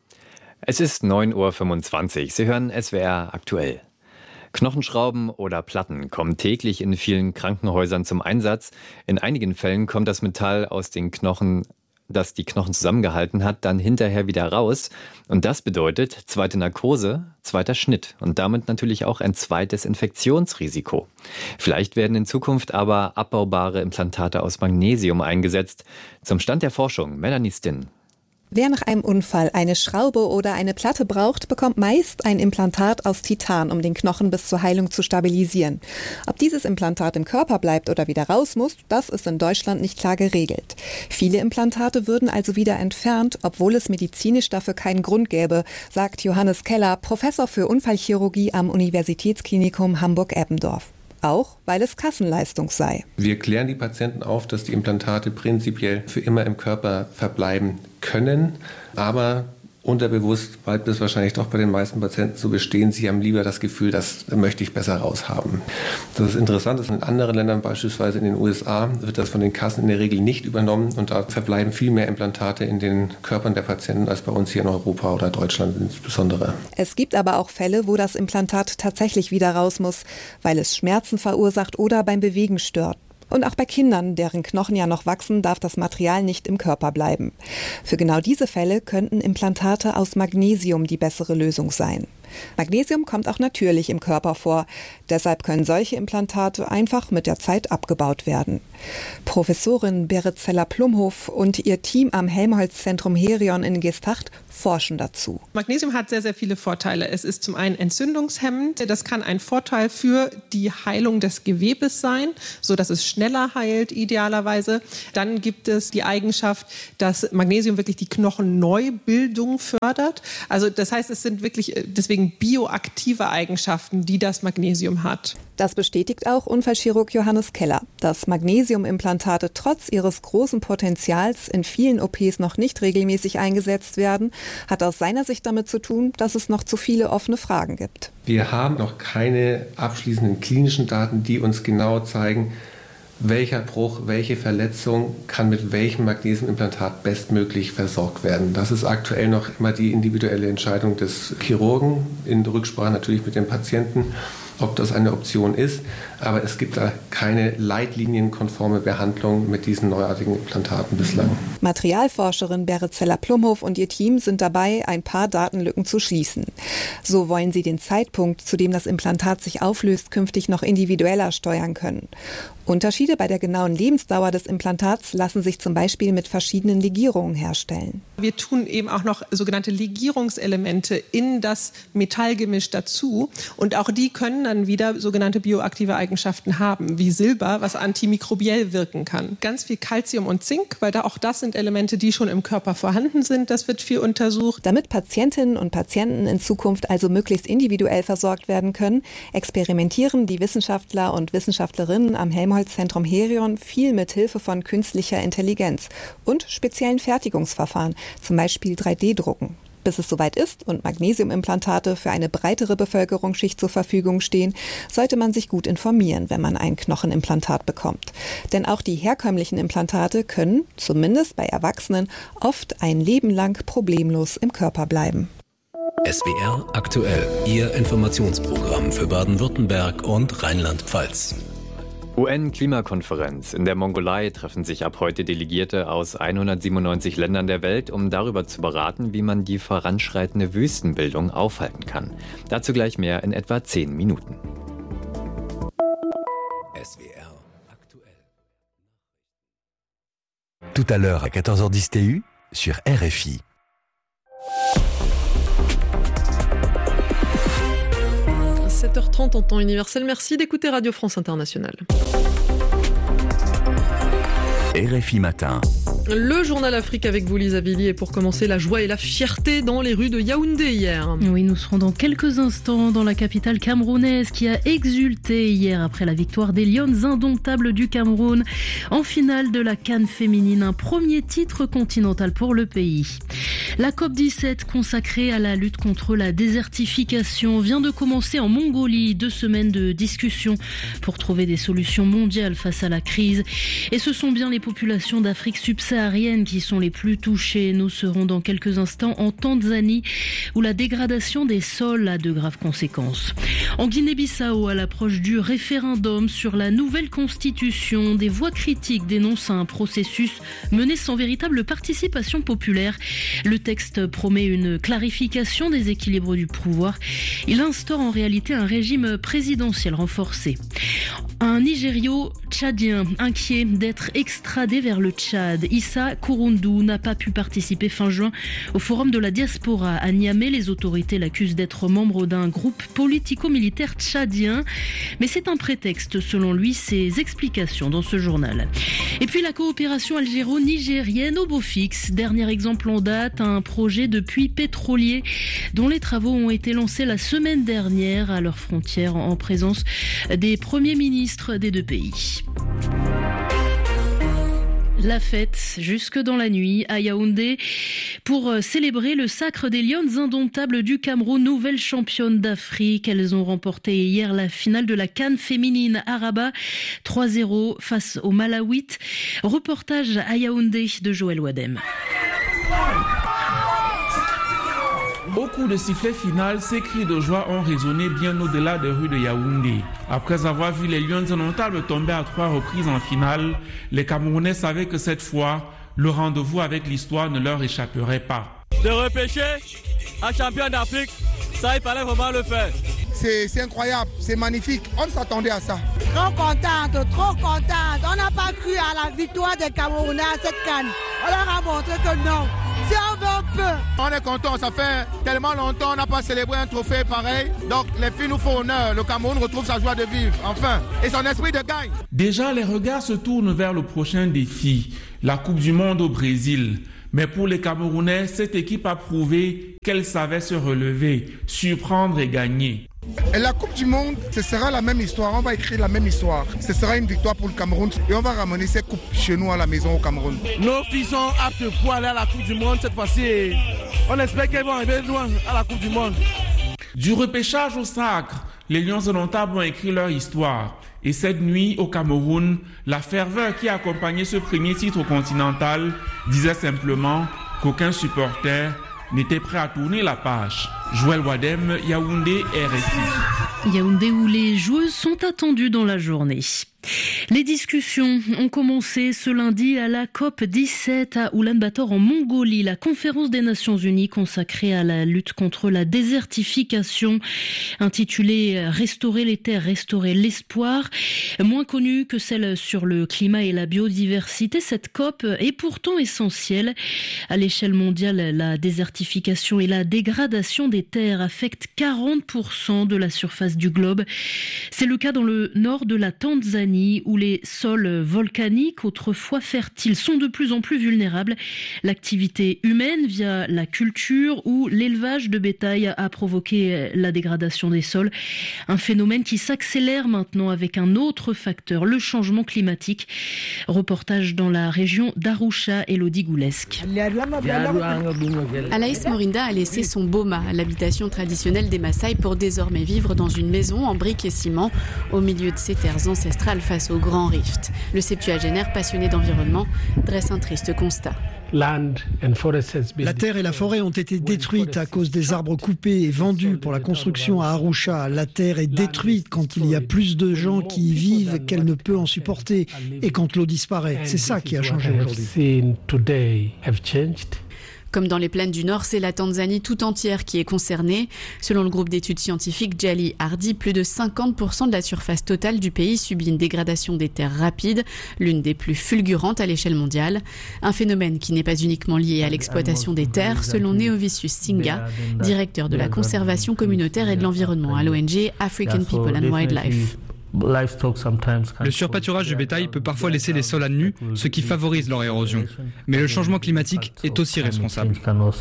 Es ist neun Uhr fünfundzwanzig. Sie hören S W R aktuell. Knochenschrauben oder Platten kommen täglich in vielen Krankenhäusern zum Einsatz. In einigen Fällen kommt das Metall aus den Knochen, das die Knochen zusammengehalten hat, dann hinterher wieder raus. Und das bedeutet zweite Narkose, zweiter Schnitt und damit natürlich auch ein zweites Infektionsrisiko. Vielleicht werden in Zukunft aber abbaubare Implantate aus Magnesium eingesetzt. Zum Stand der Forschung, Melanie Stinn. Wer nach einem Unfall eine Schraube oder eine Platte braucht, bekommt meist ein Implantat aus Titan, um den Knochen bis zur Heilung zu stabilisieren. Ob dieses Implantat im Körper bleibt oder wieder raus muss, das ist in Deutschland nicht klar geregelt. Viele Implantate würden also wieder entfernt, obwohl es medizinisch dafür keinen Grund gäbe, sagt Johannes Keller, Professor für Unfallchirurgie am Universitätsklinikum Hamburg-Eppendorf. Auch weil es Kassenleistung sei. Wir klären die Patienten auf, dass die Implantate prinzipiell für immer im Körper verbleiben können, aber unterbewusst bleibt es wahrscheinlich doch bei den meisten Patienten so bestehen. Sie haben lieber das Gefühl, das möchte ich besser raushaben. Das ist interessant, dass in anderen Ländern, beispielsweise in den U S A, wird das von den Kassen in der Regel nicht übernommen und da verbleiben viel mehr Implantate in den Körpern der Patienten als bei uns hier in Europa oder Deutschland insbesondere. Es gibt aber auch Fälle, wo das Implantat tatsächlich wieder raus muss, weil es Schmerzen verursacht oder beim Bewegen stört. Und auch bei Kindern, deren Knochen ja noch wachsen, darf das Material nicht im Körper bleiben. Für genau diese Fälle könnten Implantate aus Magnesium die bessere Lösung sein. Magnesium kommt auch natürlich im Körper vor. Deshalb können solche Implantate einfach mit der Zeit abgebaut werden. Professorin Berit Zeller-Plumhoff und ihr Team am Helmholtz-Zentrum Herion in Gestacht forschen dazu. Magnesium hat sehr, sehr viele Vorteile. Es ist zum einen entzündungshemmend. Das kann ein Vorteil für die Heilung des Gewebes sein, sodass es schneller heilt, idealerweise. Dann gibt es die Eigenschaft, dass Magnesium wirklich die Knochenneubildung fördert. Also das heißt, es sind wirklich deswegen bioaktive Eigenschaften, die das Magnesium hat. Das bestätigt auch Unfallchirurg Johannes Keller. Dass Magnesiumimplantate trotz ihres großen Potenzials in vielen O Ps noch nicht regelmäßig eingesetzt werden, hat aus seiner Sicht damit zu tun, dass es noch zu viele offene Fragen gibt. Wir haben noch keine abschließenden klinischen Daten, die uns genau zeigen, welcher Bruch, welche Verletzung kann mit welchem Magnesiumimplantat bestmöglich versorgt werden. Das ist aktuell noch immer die individuelle Entscheidung des Chirurgen, in Rücksprache natürlich mit dem Patienten, ob das eine Option ist. Aber es gibt da keine leitlinienkonforme Behandlung mit diesen neuartigen Implantaten bislang. Materialforscherin Berit Zeller-Plumhoff und ihr Team sind dabei, ein paar Datenlücken zu schließen. So wollen sie den Zeitpunkt, zu dem das Implantat sich auflöst, künftig noch individueller steuern können. Unterschiede bei der genauen Lebensdauer des Implantats lassen sich zum Beispiel mit verschiedenen Legierungen herstellen. Wir tun eben auch noch sogenannte Legierungselemente in das Metallgemisch dazu. Und auch die können dann wieder sogenannte bioaktive Eigenschaften haben, wie Silber, was antimikrobiell wirken kann. Ganz viel Calcium und Zink, weil da auch das sind Elemente, die schon im Körper vorhanden sind. Das wird viel untersucht. Damit Patientinnen und Patienten in Zukunft also möglichst individuell versorgt werden können, experimentieren die Wissenschaftler und Wissenschaftlerinnen am Helmholtz-Zentrum Herion viel mit Hilfe von künstlicher Intelligenz und speziellen Fertigungsverfahren, zum Beispiel drei D Drucken. Bis es soweit ist und Magnesiumimplantate für eine breitere Bevölkerungsschicht zur Verfügung stehen, sollte man sich gut informieren, wenn man ein Knochenimplantat bekommt. Denn auch die herkömmlichen Implantate können, zumindest bei Erwachsenen, oft ein Leben lang problemlos im Körper bleiben. S W R aktuell, Ihr Informationsprogramm für Baden-Württemberg und Rheinland-Pfalz. U N-Klimakonferenz. In der Mongolei treffen sich ab heute Delegierte aus hundertsiebenundneunzig Ländern der Welt, um darüber zu beraten, wie man die voranschreitende Wüstenbildung aufhalten kann. Dazu gleich mehr in etwa zehn Minuten. S W R aktuell. Tout à l'heure à quatorze heures dix T U sur R F I. sept heures trente en temps universel. Merci d'écouter Radio France Internationale. R F I Matin. Le journal Afrique avec vous, Lisa Billy. Et pour commencer, la joie et la fierté dans les rues de Yaoundé hier. Oui, nous serons dans quelques instants dans la capitale camerounaise qui a exulté hier après la victoire des Lions indomptables du Cameroun en finale de la CAN féminine. Un premier titre continental pour le pays. La COP dix-sept consacrée à la lutte contre la désertification vient de commencer en Mongolie. Deux semaines de discussions pour trouver des solutions mondiales face à la crise. Et ce sont bien les populations d'Afrique subsaharienne qui sont les plus touchées. Nous serons dans quelques instants en Tanzanie où la dégradation des sols a de graves conséquences. En Guinée-Bissau, à l'approche du référendum sur la nouvelle constitution, des voix critiques dénoncent un processus mené sans véritable participation populaire. Le texte promet une clarification des équilibres du pouvoir. Il instaure en réalité un régime présidentiel renforcé. Un Nigério-tchadien inquiet d'être extradé vers le Tchad. Issa Kouroundou n'a pas pu participer fin juin au forum de la diaspora à Niamey. Les autorités l'accusent d'être membre d'un groupe politico-militaire tchadien. Mais c'est un prétexte selon lui, ses explications dans ce journal. Et puis la coopération algéro-nigérienne au beau fixe. Dernier exemple en date, un projet de puits pétrolier dont les travaux ont été lancés la semaine dernière à leurs frontières en présence des premiers ministres des deux pays. La fête jusque dans la nuit à Yaoundé pour célébrer le sacre des Lions indomptables du Cameroun, nouvelles championnes d'Afrique. Elles ont remporté hier la finale de la CAN féminine à Rabat, trois zéro face aux Malawites. Reportage à Yaoundé de Joël Wadem. Au coup de sifflet final, ces cris de joie ont résonné bien au-delà des rues de Yaoundé. Après avoir vu les Lions indomptables tomber à trois reprises en finale, les Camerounais savaient que cette fois, le rendez-vous avec l'histoire ne leur échapperait pas. De repêcher un champion d'Afrique, ça il fallait vraiment le faire. C'est, c'est incroyable, c'est magnifique, on s'attendait à ça. Trop contente, trop contente. On n'a pas cru à la victoire des Camerounais à cette canne. On leur a montré que non. Si on veut, on peut. On est content, ça fait tellement longtemps on n'a pas célébré un trophée pareil. Donc les filles nous font honneur. Le Cameroun retrouve sa joie de vivre, enfin, et son esprit de gagne. Déjà, les regards se tournent vers le prochain défi, la Coupe du Monde au Brésil. Mais pour les Camerounais, cette équipe a prouvé qu'elle savait se relever, surprendre et gagner. Et la Coupe du Monde, ce sera la même histoire, on va écrire la même histoire. Ce sera une victoire pour le Cameroun et on va ramener cette coupe chez nous à la maison au Cameroun. Nos filles sont aptes pour aller à la Coupe du Monde cette fois-ci. On espère qu'elles vont arriver loin à la Coupe du Monde. Du repêchage au sacre, les Lions indomptables ont écrit leur histoire. Et cette nuit, au Cameroun, la ferveur qui a accompagné ce premier titre continental disait simplement qu'aucun supporter n'était prêt à tourner la page. Joël Wadem, Yaoundé, R F I. Yaoundé où les joueuses sont attendues dans la journée. Les discussions ont commencé ce lundi à la COP dix-sept à Oulan-Bator en Mongolie, la conférence des Nations Unies consacrée à la lutte contre la désertification, intitulée « Restaurer les terres, restaurer l'espoir ». Moins connue que celle sur le climat et la biodiversité, cette COP est pourtant essentielle. À l'échelle mondiale, la désertification et la dégradation des terres affectent quarante pour cent de la surface du globe. C'est le cas dans le nord de la Tanzanie, où les sols volcaniques, autrefois fertiles, sont de plus en plus vulnérables. L'activité humaine via la culture ou l'élevage de bétail a provoqué la dégradation des sols. Un phénomène qui s'accélère maintenant avec un autre facteur, le changement climatique. Reportage dans la région d'Arusha, Elodie Goulesque. Alaïs Morinda a laissé son boma, l'habitation traditionnelle des Maasai, pour désormais vivre dans une maison en briques et ciment, au milieu de ses terres ancestrales face au grand rift. Le septuagénaire passionné d'environnement dresse un triste constat. La terre et la forêt ont été détruites à cause des arbres coupés et vendus pour la construction à Arusha. La terre est détruite quand il y a plus de gens qui y vivent qu'elle ne peut en supporter et quand l'eau disparaît. C'est ça qui a changé aujourd'hui. Comme dans les plaines du Nord, c'est la Tanzanie tout entière qui est concernée. Selon le groupe d'études scientifiques Jali Hardy, plus de cinquante pour cent de la surface totale du pays subit une dégradation des terres rapide, l'une des plus fulgurantes à l'échelle mondiale. Un phénomène qui n'est pas uniquement lié à l'exploitation des terres, selon Neovicius Singa, directeur de la conservation communautaire et de l'environnement à l'O N G African People and Wildlife. Le surpâturage du bétail peut parfois laisser les sols à nu, ce qui favorise leur érosion. Mais le changement climatique est aussi responsable.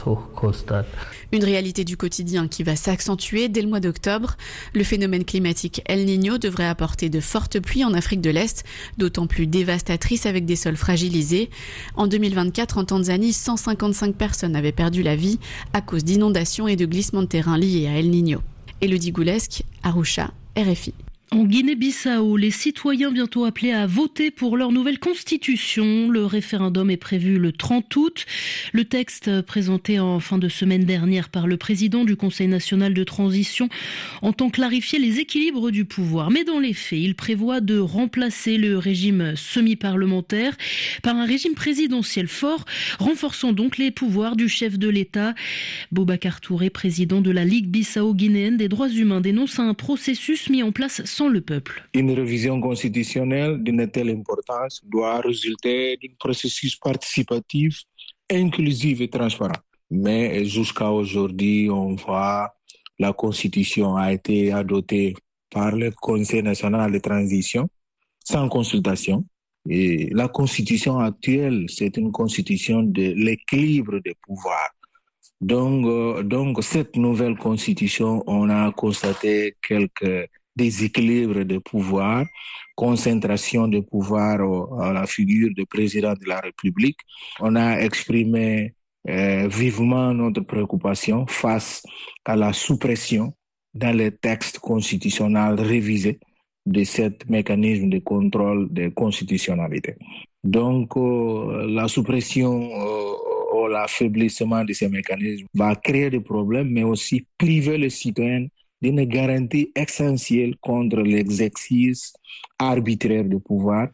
Une réalité du quotidien qui va s'accentuer dès le mois d'octobre. Le phénomène climatique El Niño devrait apporter de fortes pluies en Afrique de l'Est, d'autant plus dévastatrices avec des sols fragilisés. En deux mille vingt-quatre, en Tanzanie, cent cinquante-cinq personnes avaient perdu la vie à cause d'inondations et de glissements de terrain liés à El Niño. Elodie Goulesque, Arusha, R F I. En Guinée-Bissau, les citoyens bientôt appelés à voter pour leur nouvelle constitution. Le référendum est prévu le trente août. Le texte présenté en fin de semaine dernière par le président du Conseil national de transition entend clarifier les équilibres du pouvoir. Mais dans les faits, il prévoit de remplacer le régime semi-parlementaire par un régime présidentiel fort, renforçant donc les pouvoirs du chef de l'État. Boubacar Touré, président de la Ligue bissau-guinéenne des droits humains, dénonce un processus mis en place sans le peuple. Une révision constitutionnelle d'une telle importance doit résulter d'un processus participatif, inclusif et transparent. Mais jusqu'à aujourd'hui, on voit la Constitution a été adoptée par le Conseil national de transition sans consultation. Et la Constitution actuelle, c'est une Constitution de l'équilibre des pouvoirs. Donc, euh, donc, cette nouvelle Constitution, on a constaté quelques déséquilibre de pouvoir, concentration de pouvoir au, à la figure du président de la République. On a exprimé euh, vivement notre préoccupation face à la suppression dans les textes constitutionnels révisés de ce mécanisme de contrôle de constitutionnalité. Donc, euh, la suppression euh, ou l'affaiblissement de ces mécanismes va créer des problèmes, mais aussi priver les citoyens d'une garantie essentielle contre l'exercice arbitraire du pouvoir.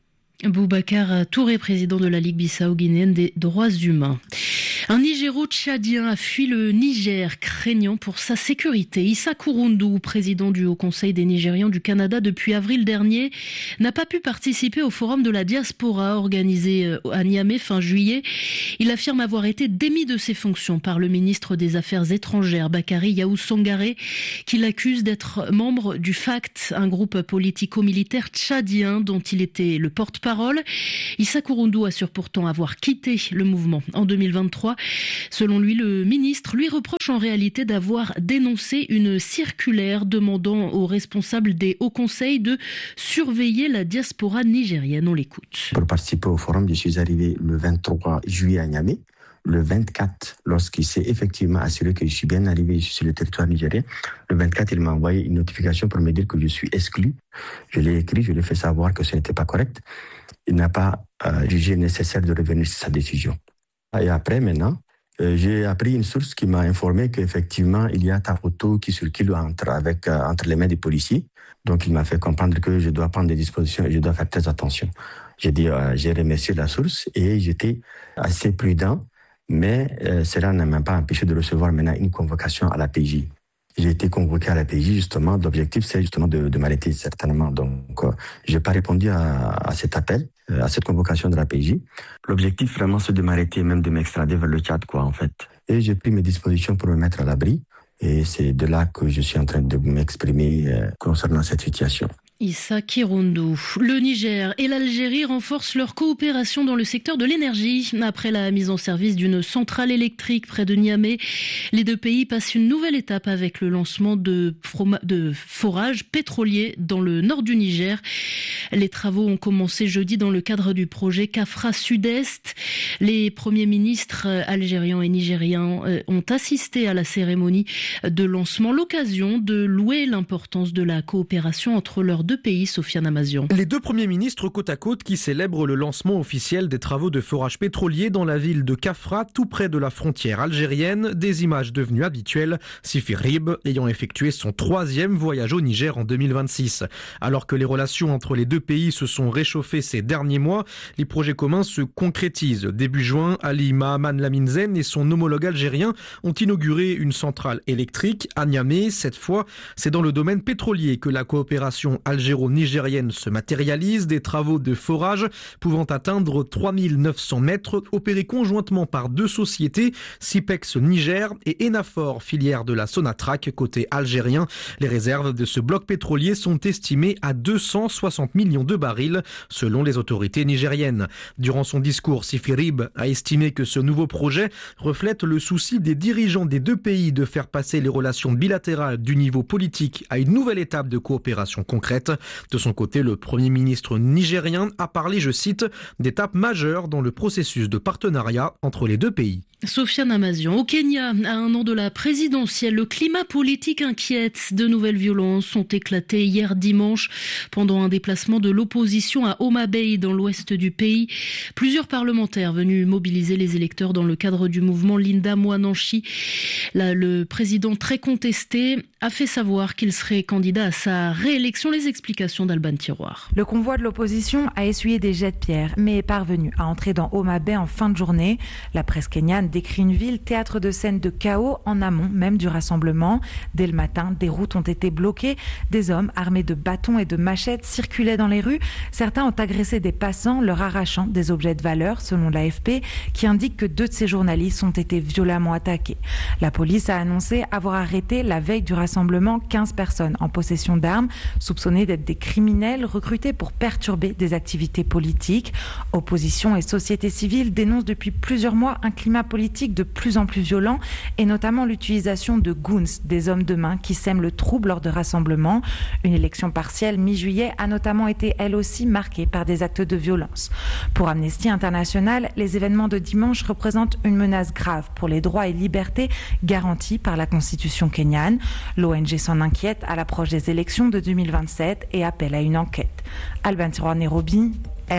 Boubacar Touré, président de la Ligue bissau-guinéenne des droits humains. Un Nigéro-tchadien a fui le Niger, craignant pour sa sécurité. Issa Kouroundou, président du Haut Conseil des Nigérians du Canada depuis avril dernier, n'a pas pu participer au forum de la diaspora organisé à Niamey fin juillet. Il affirme avoir été démis de ses fonctions par le ministre des Affaires étrangères, Bakary Yahou Sangaré, qui l'accuse d'être membre du FACT, un groupe politico-militaire tchadien dont il était le porte-parole. Issa Kouroundou assure pourtant avoir quitté le mouvement en deux mille vingt-trois. Selon lui, le ministre lui reproche en réalité d'avoir dénoncé une circulaire demandant aux responsables des hauts conseils de surveiller la diaspora nigérienne. On l'écoute. Pour participer au forum, je suis arrivé le vingt-trois juillet à Niamey. Le vingt-quatre, lorsqu'il s'est effectivement assuré que je suis bien arrivé sur le territoire nigérien, le vingt-quatre, il m'a envoyé une notification pour me dire que je suis exclu. Je l'ai écrit, je lui ai fait savoir que ce n'était pas correct. Il n'a pas euh, jugé nécessaire de revenir sur sa décision. Et après, maintenant, euh, j'ai appris une source qui m'a informé qu'effectivement, il y a ta photo qui circule entre, avec, euh, entre les mains des policiers. Donc, il m'a fait comprendre que je dois prendre des dispositions et je dois faire très attention. J'ai dit, euh, j'ai remercié la source et j'étais assez prudent, mais euh, cela ne m'a pas empêché de recevoir maintenant une convocation à la P J. J'ai été convoqué à la P J, justement. L'objectif, c'est justement de, de m'arrêter, certainement. Donc, euh, je n'ai pas répondu à, à cet appel, euh, à cette convocation de la P J. L'objectif, vraiment, c'est de m'arrêter, même de m'extrader vers le Tchad, quoi, en fait. Et j'ai pris mes dispositions pour me mettre à l'abri. Et c'est de là que je suis en train de m'exprimer euh, concernant cette situation. Issa Kouroundou. Le Niger et l'Algérie renforcent leur coopération dans le secteur de l'énergie. Après la mise en service d'une centrale électrique près de Niamey, les deux pays passent une nouvelle étape avec le lancement de, de forages pétroliers dans le nord du Niger. Les travaux ont commencé jeudi dans le cadre du projet Kafra Sud-Est. Les premiers ministres algériens et nigériens ont assisté à la cérémonie de lancement, l'occasion de louer l'importance de la coopération entre leurs deux pays, Sofiane Amazian. Les deux premiers ministres côte à côte qui célèbrent le lancement officiel des travaux de forage pétrolier dans la ville de Kafra, tout près de la frontière algérienne, des images devenues habituelles, Sifi Rib ayant effectué son troisième voyage au Niger en deux mille vingt-six. Alors que les relations entre les deux pays se sont réchauffées ces derniers mois, les projets communs se concrétisent. Début juin, Ali Mahaman Laminzen et son homologue algérien ont inauguré une centrale électrique à Niamey. Cette fois, c'est dans le domaine pétrolier que la coopération algéro-nigérienne se matérialise, des travaux de forage pouvant atteindre trois mille neuf cents mètres, opérés conjointement par deux sociétés, Sipex Niger et Enafor, filière de la Sonatrach côté algérien. Les réserves de ce bloc pétrolier sont estimées à deux cent soixante millions de barils, selon les autorités nigériennes. Durant son discours, Sifi Rib a estimé que ce nouveau projet reflète le souci des dirigeants des deux pays de faire passer les relations bilatérales du niveau politique à une nouvelle étape de coopération concrète. De son côté, le Premier ministre nigérien a parlé, je cite, d'étapes majeures dans le processus de partenariat entre les deux pays. Sofiane Amazian. Au Kenya, à un an de la présidentielle, le climat politique inquiète. De nouvelles violences ont éclaté hier dimanche pendant un déplacement de l'opposition à Homa Bay dans l'ouest du pays. Plusieurs parlementaires venus mobiliser les électeurs dans le cadre du mouvement Linda Mwananchi. Là, le président très contesté a fait savoir qu'il serait candidat à sa réélection. Les explications d'Alban Tiroir. Le convoi de l'opposition a essuyé des jets de pierre, mais est parvenu à entrer dans Homa Bay en fin de journée. La presse kenyane décrit une ville théâtre de scènes de chaos en amont même du rassemblement. Dès le matin, des routes ont été bloquées. Des hommes armés de bâtons et de machettes circulaient dans les rues. Certains ont agressé des passants, leur arrachant des objets de valeur, selon l'A F P, qui indique que deux de ces journalistes ont été violemment attaqués. La police a annoncé avoir arrêté la veille du rassemblement quinze personnes en possession d'armes, soupçonnées d'être des criminels recrutés pour perturber des activités politiques. Opposition et société civile dénoncent depuis plusieurs mois un climat politique de plus en plus violent et notamment l'utilisation de goons, des hommes de main qui sèment le trouble lors de rassemblements. Une élection partielle mi-juillet a notamment été elle aussi marquée par des actes de violence. Pour Amnesty International, les événements de dimanche représentent une menace grave pour les droits et libertés garantis par la Constitution kenyane. L'O N G s'en inquiète à l'approche des élections de deux mille vingt-sept et appelle à une enquête. Alban Tiroir, Nairobi, R F I.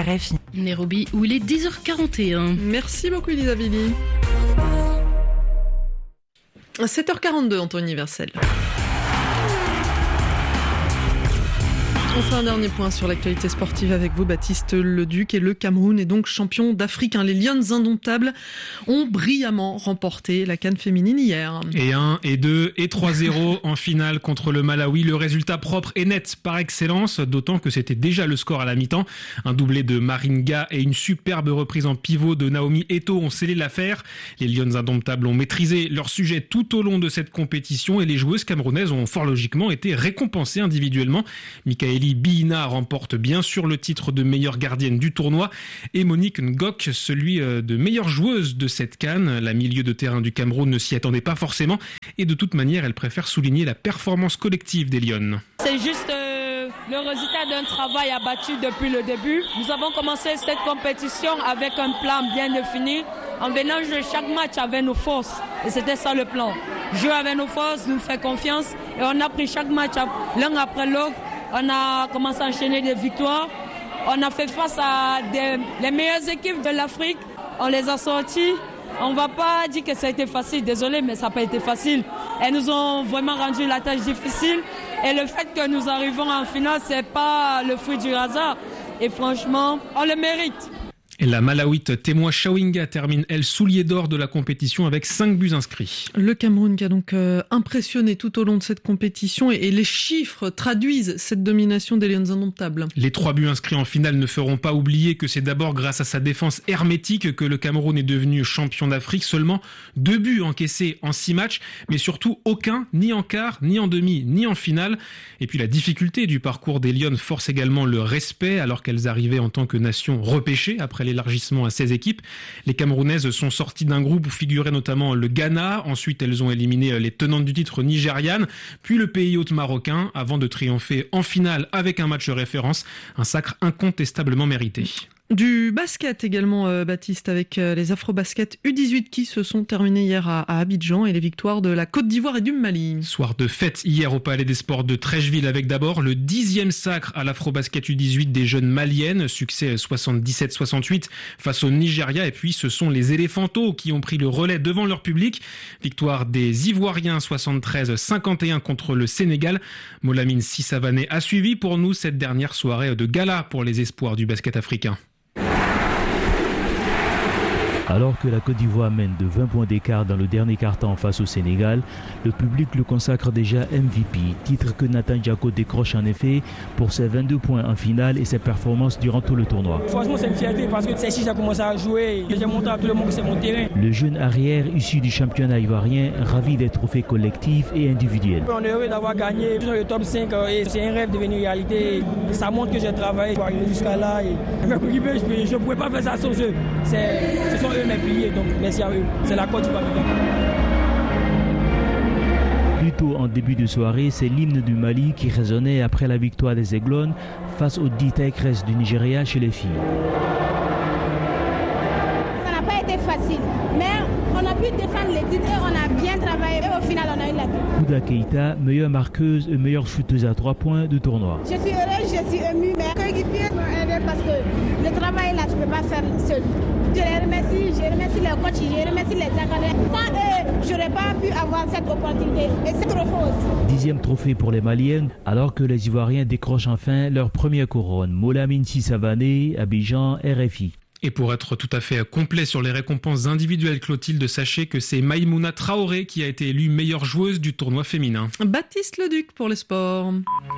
Nairobi, où il est dix heures quarante et un. Merci beaucoup Elisa Billy. sept heures quarante-deux en temps universel. On fait un dernier point sur l'actualité sportive avec vous, Baptiste Leduc. Et le Cameroun est donc champion d'Afrique. Les Lions indomptables ont brillamment remporté la CAN féminine hier. Et un, et deux, et trois zéro en finale contre le Malawi. Le résultat propre et net par excellence, d'autant que c'était déjà le score à la mi-temps. Un doublé de Maringa et une superbe reprise en pivot de Naomi Eto'o ont scellé l'affaire. Les Lions indomptables ont maîtrisé leur sujet tout au long de cette compétition et les joueuses camerounaises ont fort logiquement été récompensées individuellement. Michaeli Biina remporte bien sûr le titre de meilleure gardienne du tournoi et Monique Ngok celui de meilleure joueuse de cette CAN. La milieu de terrain du Cameroun ne s'y attendait pas forcément et de toute manière elle préfère souligner la performance collective des Lions. C'est juste euh, le résultat d'un travail abattu depuis le début. Nous avons commencé cette compétition avec un plan bien défini en venant jouer chaque match avec nos forces et c'était ça le plan. Jouer avec nos forces, nous faire confiance et on a pris chaque match l'un après l'autre. On a commencé à enchaîner des victoires. On a fait face à des, les meilleures équipes de l'Afrique. On les a sortis. On ne va pas dire que ça a été facile. Désolé, mais ça n'a pas été facile. Elles nous ont vraiment rendu la tâche difficile. Et le fait que nous arrivons en finale, ce n'est pas le fruit du hasard. Et franchement, on le mérite. Et la Malawite Témoin Chawinga termine, elle, soulier d'or de la compétition avec cinq buts inscrits. Le Cameroun qui a donc euh, impressionné tout au long de cette compétition et, et les chiffres traduisent cette domination des Lions indomptables. Les trois buts inscrits en finale ne feront pas oublier que c'est d'abord grâce à sa défense hermétique que le Cameroun est devenu champion d'Afrique. Seulement deux buts encaissés en six matchs, mais surtout aucun, ni en quart, ni en demi, ni en finale. Et puis la difficulté du parcours des Lions force également le respect alors qu'elles arrivaient en tant que nation repêchée après l'élargissement à seize équipes. Les Camerounaises sont sorties d'un groupe où figurait notamment le Ghana. Ensuite, elles ont éliminé les tenantes du titre nigérianes, puis le pays hôte marocain, avant de triompher en finale avec un match référence. Un sacre incontestablement mérité. Du basket également, euh, Baptiste, avec euh, les Afro-Basket U dix-huit qui se sont terminés hier à, à Abidjan et les victoires de la Côte d'Ivoire et du Mali. Soir de fête hier au Palais des Sports de Trècheville avec d'abord le dixième sacre à l'Afro-Basket U dix-huit des jeunes maliennes, succès soixante-dix-sept soixante-huit face au Nigeria, et puis ce sont les Éléphantos qui ont pris le relais devant leur public. Victoire des Ivoiriens soixante-treize cinquante et un contre le Sénégal. Molamine Sissavané a suivi pour nous cette dernière soirée de gala pour les espoirs du basket africain. Alors que la Côte d'Ivoire mène de vingt points d'écart dans le dernier quart-temps face au Sénégal, le public le consacre déjà M V P, titre que Nathan Diako décroche en effet pour ses vingt-deux points en finale et ses performances durant tout le tournoi. Franchement, c'est une fierté parce que c'est ici que j'ai commencé à jouer. J'ai montré à tout le monde que c'est mon terrain. Le jeune arrière issu du championnat ivoirien, ravi des trophées collectifs et individuels. On est heureux d'avoir gagné dans le top cinq et c'est un rêve devenu réalité. Ça montre que j'ai travaillé pour arriver jusqu'à là. Et je ne pouvais pas faire ça sans eux. C'est, ce sont eux mes piliers, donc merci à eux. C'est la Côte d'Ivoire. Plus tôt en début de soirée, c'est l'hymne du Mali qui résonnait après la victoire des Aiglones face aux dix Tigresses du Nigeria chez les filles. Ça n'a pas été facile, mais on a pu défendre les titres et on a bien travaillé et au final on a eu la victoire. Kouda Keita, meilleure marqueuse et meilleure shooteuse à trois points du tournoi. Je suis heureuse, je suis émue, mais les coéquipiers m'ont aidé parce que le travail là, tu ne peux pas faire seul. Je les remercie, je remercie les coachs, je remercie les académiques. Sans eux, je n'aurais pas pu avoir cette opportunité. Et c'est trop faux aussi. Dixième trophée pour les Maliennes, alors que les Ivoiriens décrochent enfin leur première couronne. Molamine Sissavané, Abidjan, R F I. Et pour être tout à fait complet sur les récompenses individuelles, Clotilde, sachez que c'est Maïmouna Traoré qui a été élue meilleure joueuse du tournoi féminin. Baptiste Leduc pour les sports.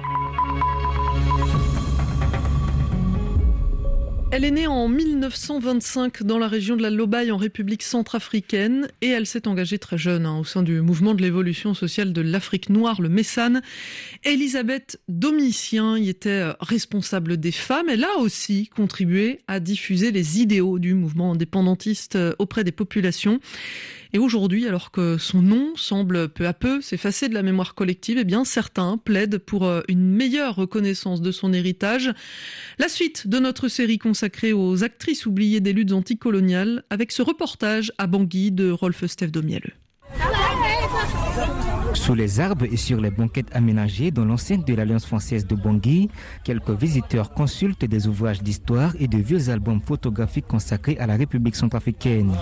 Elle est née en mille neuf cent vingt-cinq dans la région de la Lobaye en République centrafricaine et elle s'est engagée très jeune hein, au sein du mouvement de l'évolution sociale de l'Afrique noire, le Messane. Elisabeth Domitien y était responsable des femmes. Elle a aussi contribué à diffuser les idéaux du mouvement indépendantiste auprès des populations. Et aujourd'hui, alors que son nom semble peu à peu s'effacer de la mémoire collective, eh bien certains plaident pour une meilleure reconnaissance de son héritage. La suite de notre série consacrée aux actrices oubliées des luttes anticoloniales avec ce reportage à Bangui de Rolf Steve Domielleux. Sous les arbres et sur les banquettes aménagées dans l'enceinte de l'Alliance française de Bangui, quelques visiteurs consultent des ouvrages d'histoire et de vieux albums photographiques consacrés à la République centrafricaine.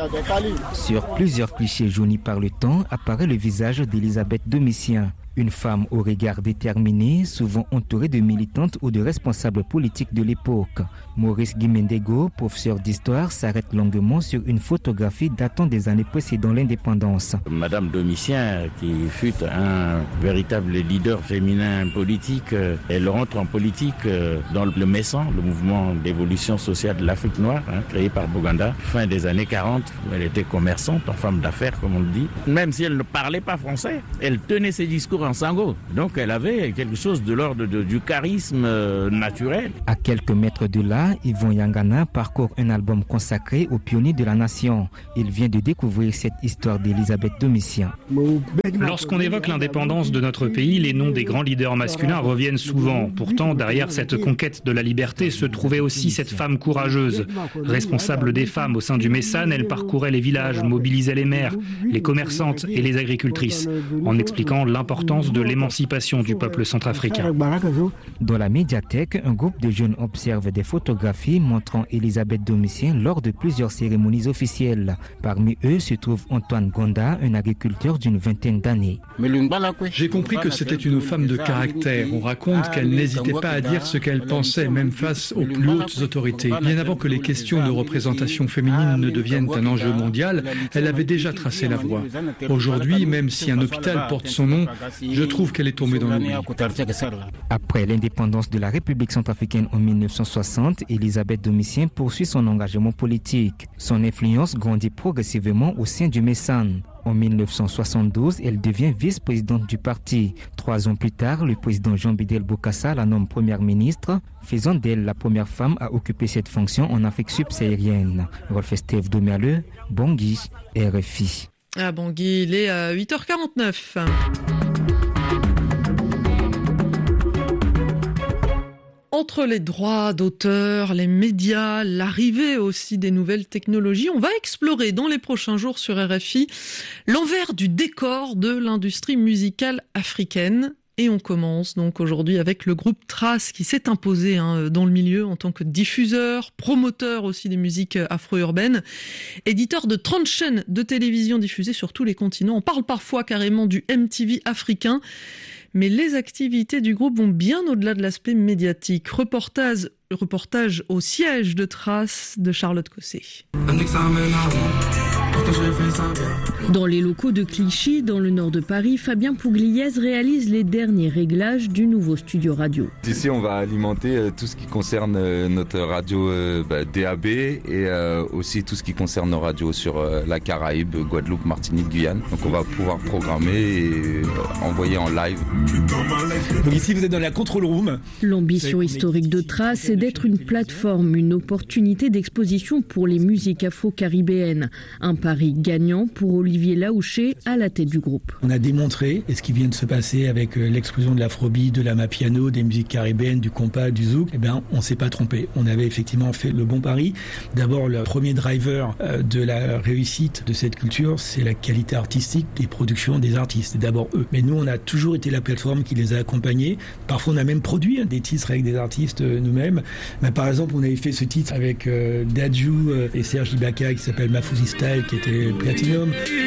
Sur plusieurs clichés jaunis par le temps apparaît le visage d'Elisabeth Domitien. Une femme au regard déterminé, souvent entourée de militantes ou de responsables politiques de l'époque. Maurice Guimendego, professeur d'histoire, s'arrête longuement sur une photographie datant des années précédant l'indépendance. Madame Domitien, qui fut un véritable leader féminin politique, elle rentre en politique dans le Messan, le mouvement d'évolution sociale de l'Afrique noire, hein, créé par Boganda, fin des années quarante. Elle était commerçante, en femme d'affaires, comme on le dit. Même si elle ne parlait pas français, elle tenait ses discours en sango. Donc elle avait quelque chose de l'ordre de, du charisme euh, naturel. À quelques mètres de là, Yvon Yangana parcourt un album consacré aux pionniers de la nation. Il vient de découvrir cette histoire d'Elisabeth Domitien. Lorsqu'on évoque l'indépendance de notre pays, les noms des grands leaders masculins reviennent souvent. Pourtant, derrière cette conquête de la liberté se trouvait aussi cette femme courageuse. Responsable des femmes au sein du Messan, elle parcourait les villages, mobilisait les mères, les commerçantes et les agricultrices, en expliquant l'importance de l'émancipation du peuple centrafricain. Dans la médiathèque, un groupe de jeunes observe des photographies montrant Elisabeth Domitien lors de plusieurs cérémonies officielles. Parmi eux se trouve Antoine Gonda, un agriculteur d'une vingtaine d'années. J'ai compris que c'était une femme de caractère. On raconte qu'elle n'hésitait pas à dire ce qu'elle pensait, même face aux plus hautes autorités. Bien avant que les questions de représentation féminine ne deviennent un enjeu mondial, elle avait déjà tracé la voie. Aujourd'hui, même si un hôpital porte son nom, je trouve qu'elle est tombée dans l'oubli. Après l'indépendance de la République centrafricaine en mille neuf cent soixante, Elisabeth Domitien poursuit son engagement politique. Son influence grandit progressivement au sein du Messan. En mille neuf cent soixante-douze, elle devient vice-présidente du parti. Trois ans plus tard, le président Jean-Bidel Bokassa la nomme première ministre, faisant d'elle la première femme à occuper cette fonction en Afrique subsaharienne. Rolf Estève Domerle, Bangui, R F I. À Bangui, il est à huit heures quarante-neuf. Entre les droits d'auteur, les médias, l'arrivée aussi des nouvelles technologies, on va explorer dans les prochains jours sur R F I l'envers du décor de l'industrie musicale africaine. Et on commence donc aujourd'hui avec le groupe Trace qui s'est imposé hein, dans le milieu en tant que diffuseur, promoteur aussi des musiques afro-urbaines, éditeur de trente chaînes de télévision diffusées sur tous les continents. On parle parfois carrément du M T V africain. Mais les activités du groupe vont bien au-delà de l'aspect médiatique. Reportage, reportage au siège de Trace de Charlotte Cossé. Dans les locaux de Clichy, dans le nord de Paris, Fabien Pougliez réalise les derniers réglages du nouveau studio radio. Ici, on va alimenter euh, tout ce qui concerne euh, notre radio euh, bah, D A B et euh, aussi tout ce qui concerne nos radios sur euh, la Caraïbe, Guadeloupe, Martinique, Guyane. Donc on va pouvoir programmer et euh, envoyer en live. Donc ici, vous êtes dans la control room. L'ambition historique de Trace est d'être une plateforme, une opportunité d'exposition pour les musiques afro-caribéennes. Un pari gagnant pour Olivier Laouché à la tête du groupe. On a démontré, et ce qui vient de se passer avec l'explosion de l'afrobeat, de l'amapiano, des musiques caribéennes, du compas, du zouk, eh bien, on s'est pas trompé. On avait effectivement fait le bon pari. D'abord, le premier driver de la réussite de cette culture, c'est la qualité artistique des productions des artistes. C'est d'abord eux. Mais nous, on a toujours été la plateforme qui les a accompagnés. Parfois, on a même produit des titres avec des artistes nous-mêmes. Mais par exemple, on avait fait ce titre avec euh, Dadju euh, et Serge Ibaka qui s'appelle Mafouzi Style, qui était Platinum.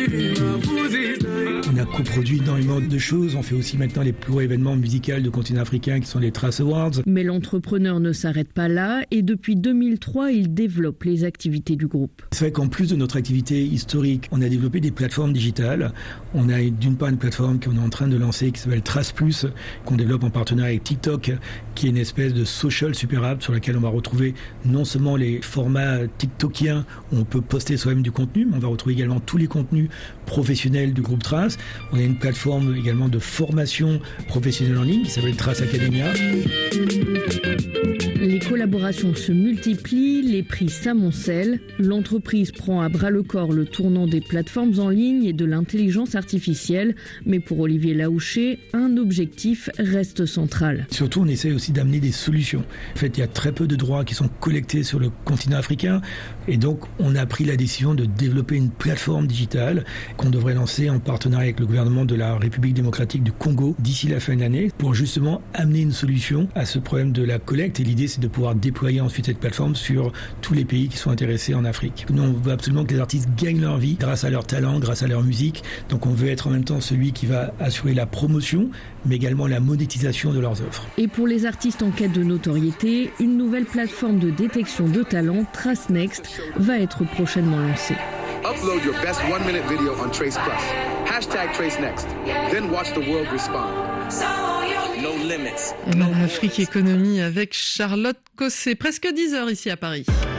On a coproduit énormément de choses. On fait aussi maintenant les plus gros événements musicaux de continent africain qui sont les Trace Awards. Mais l'entrepreneur ne s'arrête pas là et depuis deux mille trois, il développe les activités du groupe. C'est vrai qu'en plus de notre activité historique, on a développé des plateformes digitales. On a d'une part une plateforme qu'on est en train de lancer qui s'appelle Trace Plus, qu'on développe en partenariat avec TikTok, qui est une espèce de social super app sur laquelle on va retrouver non seulement les formats tiktokiens où on peut poster soi-même du contenu, mais on va retrouver également tous les contenus professionnels du groupe Trace. On a une plateforme également de formation professionnelle en ligne qui s'appelle Trace Academia. Les collaborations se multiplient, les prix s'amoncellent. L'entreprise prend à bras-le-corps le tournant des plateformes en ligne et de l'intelligence artificielle. Mais pour Olivier Laouché, un objectif reste central. Surtout, on essaie aussi d'amener des solutions. En fait, il y a très peu de droits qui sont collectés sur le continent africain. Et donc, on a pris la décision de développer une plateforme digitale qu'on devrait lancer en partenariat avec le gouvernement de la République démocratique du Congo d'ici la fin de l'année pour justement amener une solution à ce problème de la collecte. Et l'idée, c'est de pouvoir déployer ensuite cette plateforme sur tous les pays qui sont intéressés en Afrique. Nous, on veut absolument que les artistes gagnent leur vie grâce à leur talent, grâce à leur musique. Donc, on veut être en même temps celui qui va assurer la promotion, mais également la monétisation de leurs œuvres. Et pour les artistes en quête de notoriété, une nouvelle plateforme de détection de talent, Trace Next, va être prochainement lancée. Upload your best one minute video on Trace Plus. Hashtag Trace Next. Then watch the world respond. No limits. Afrique Économie avec Charlotte Cosset. Presque dix heures ici à Paris.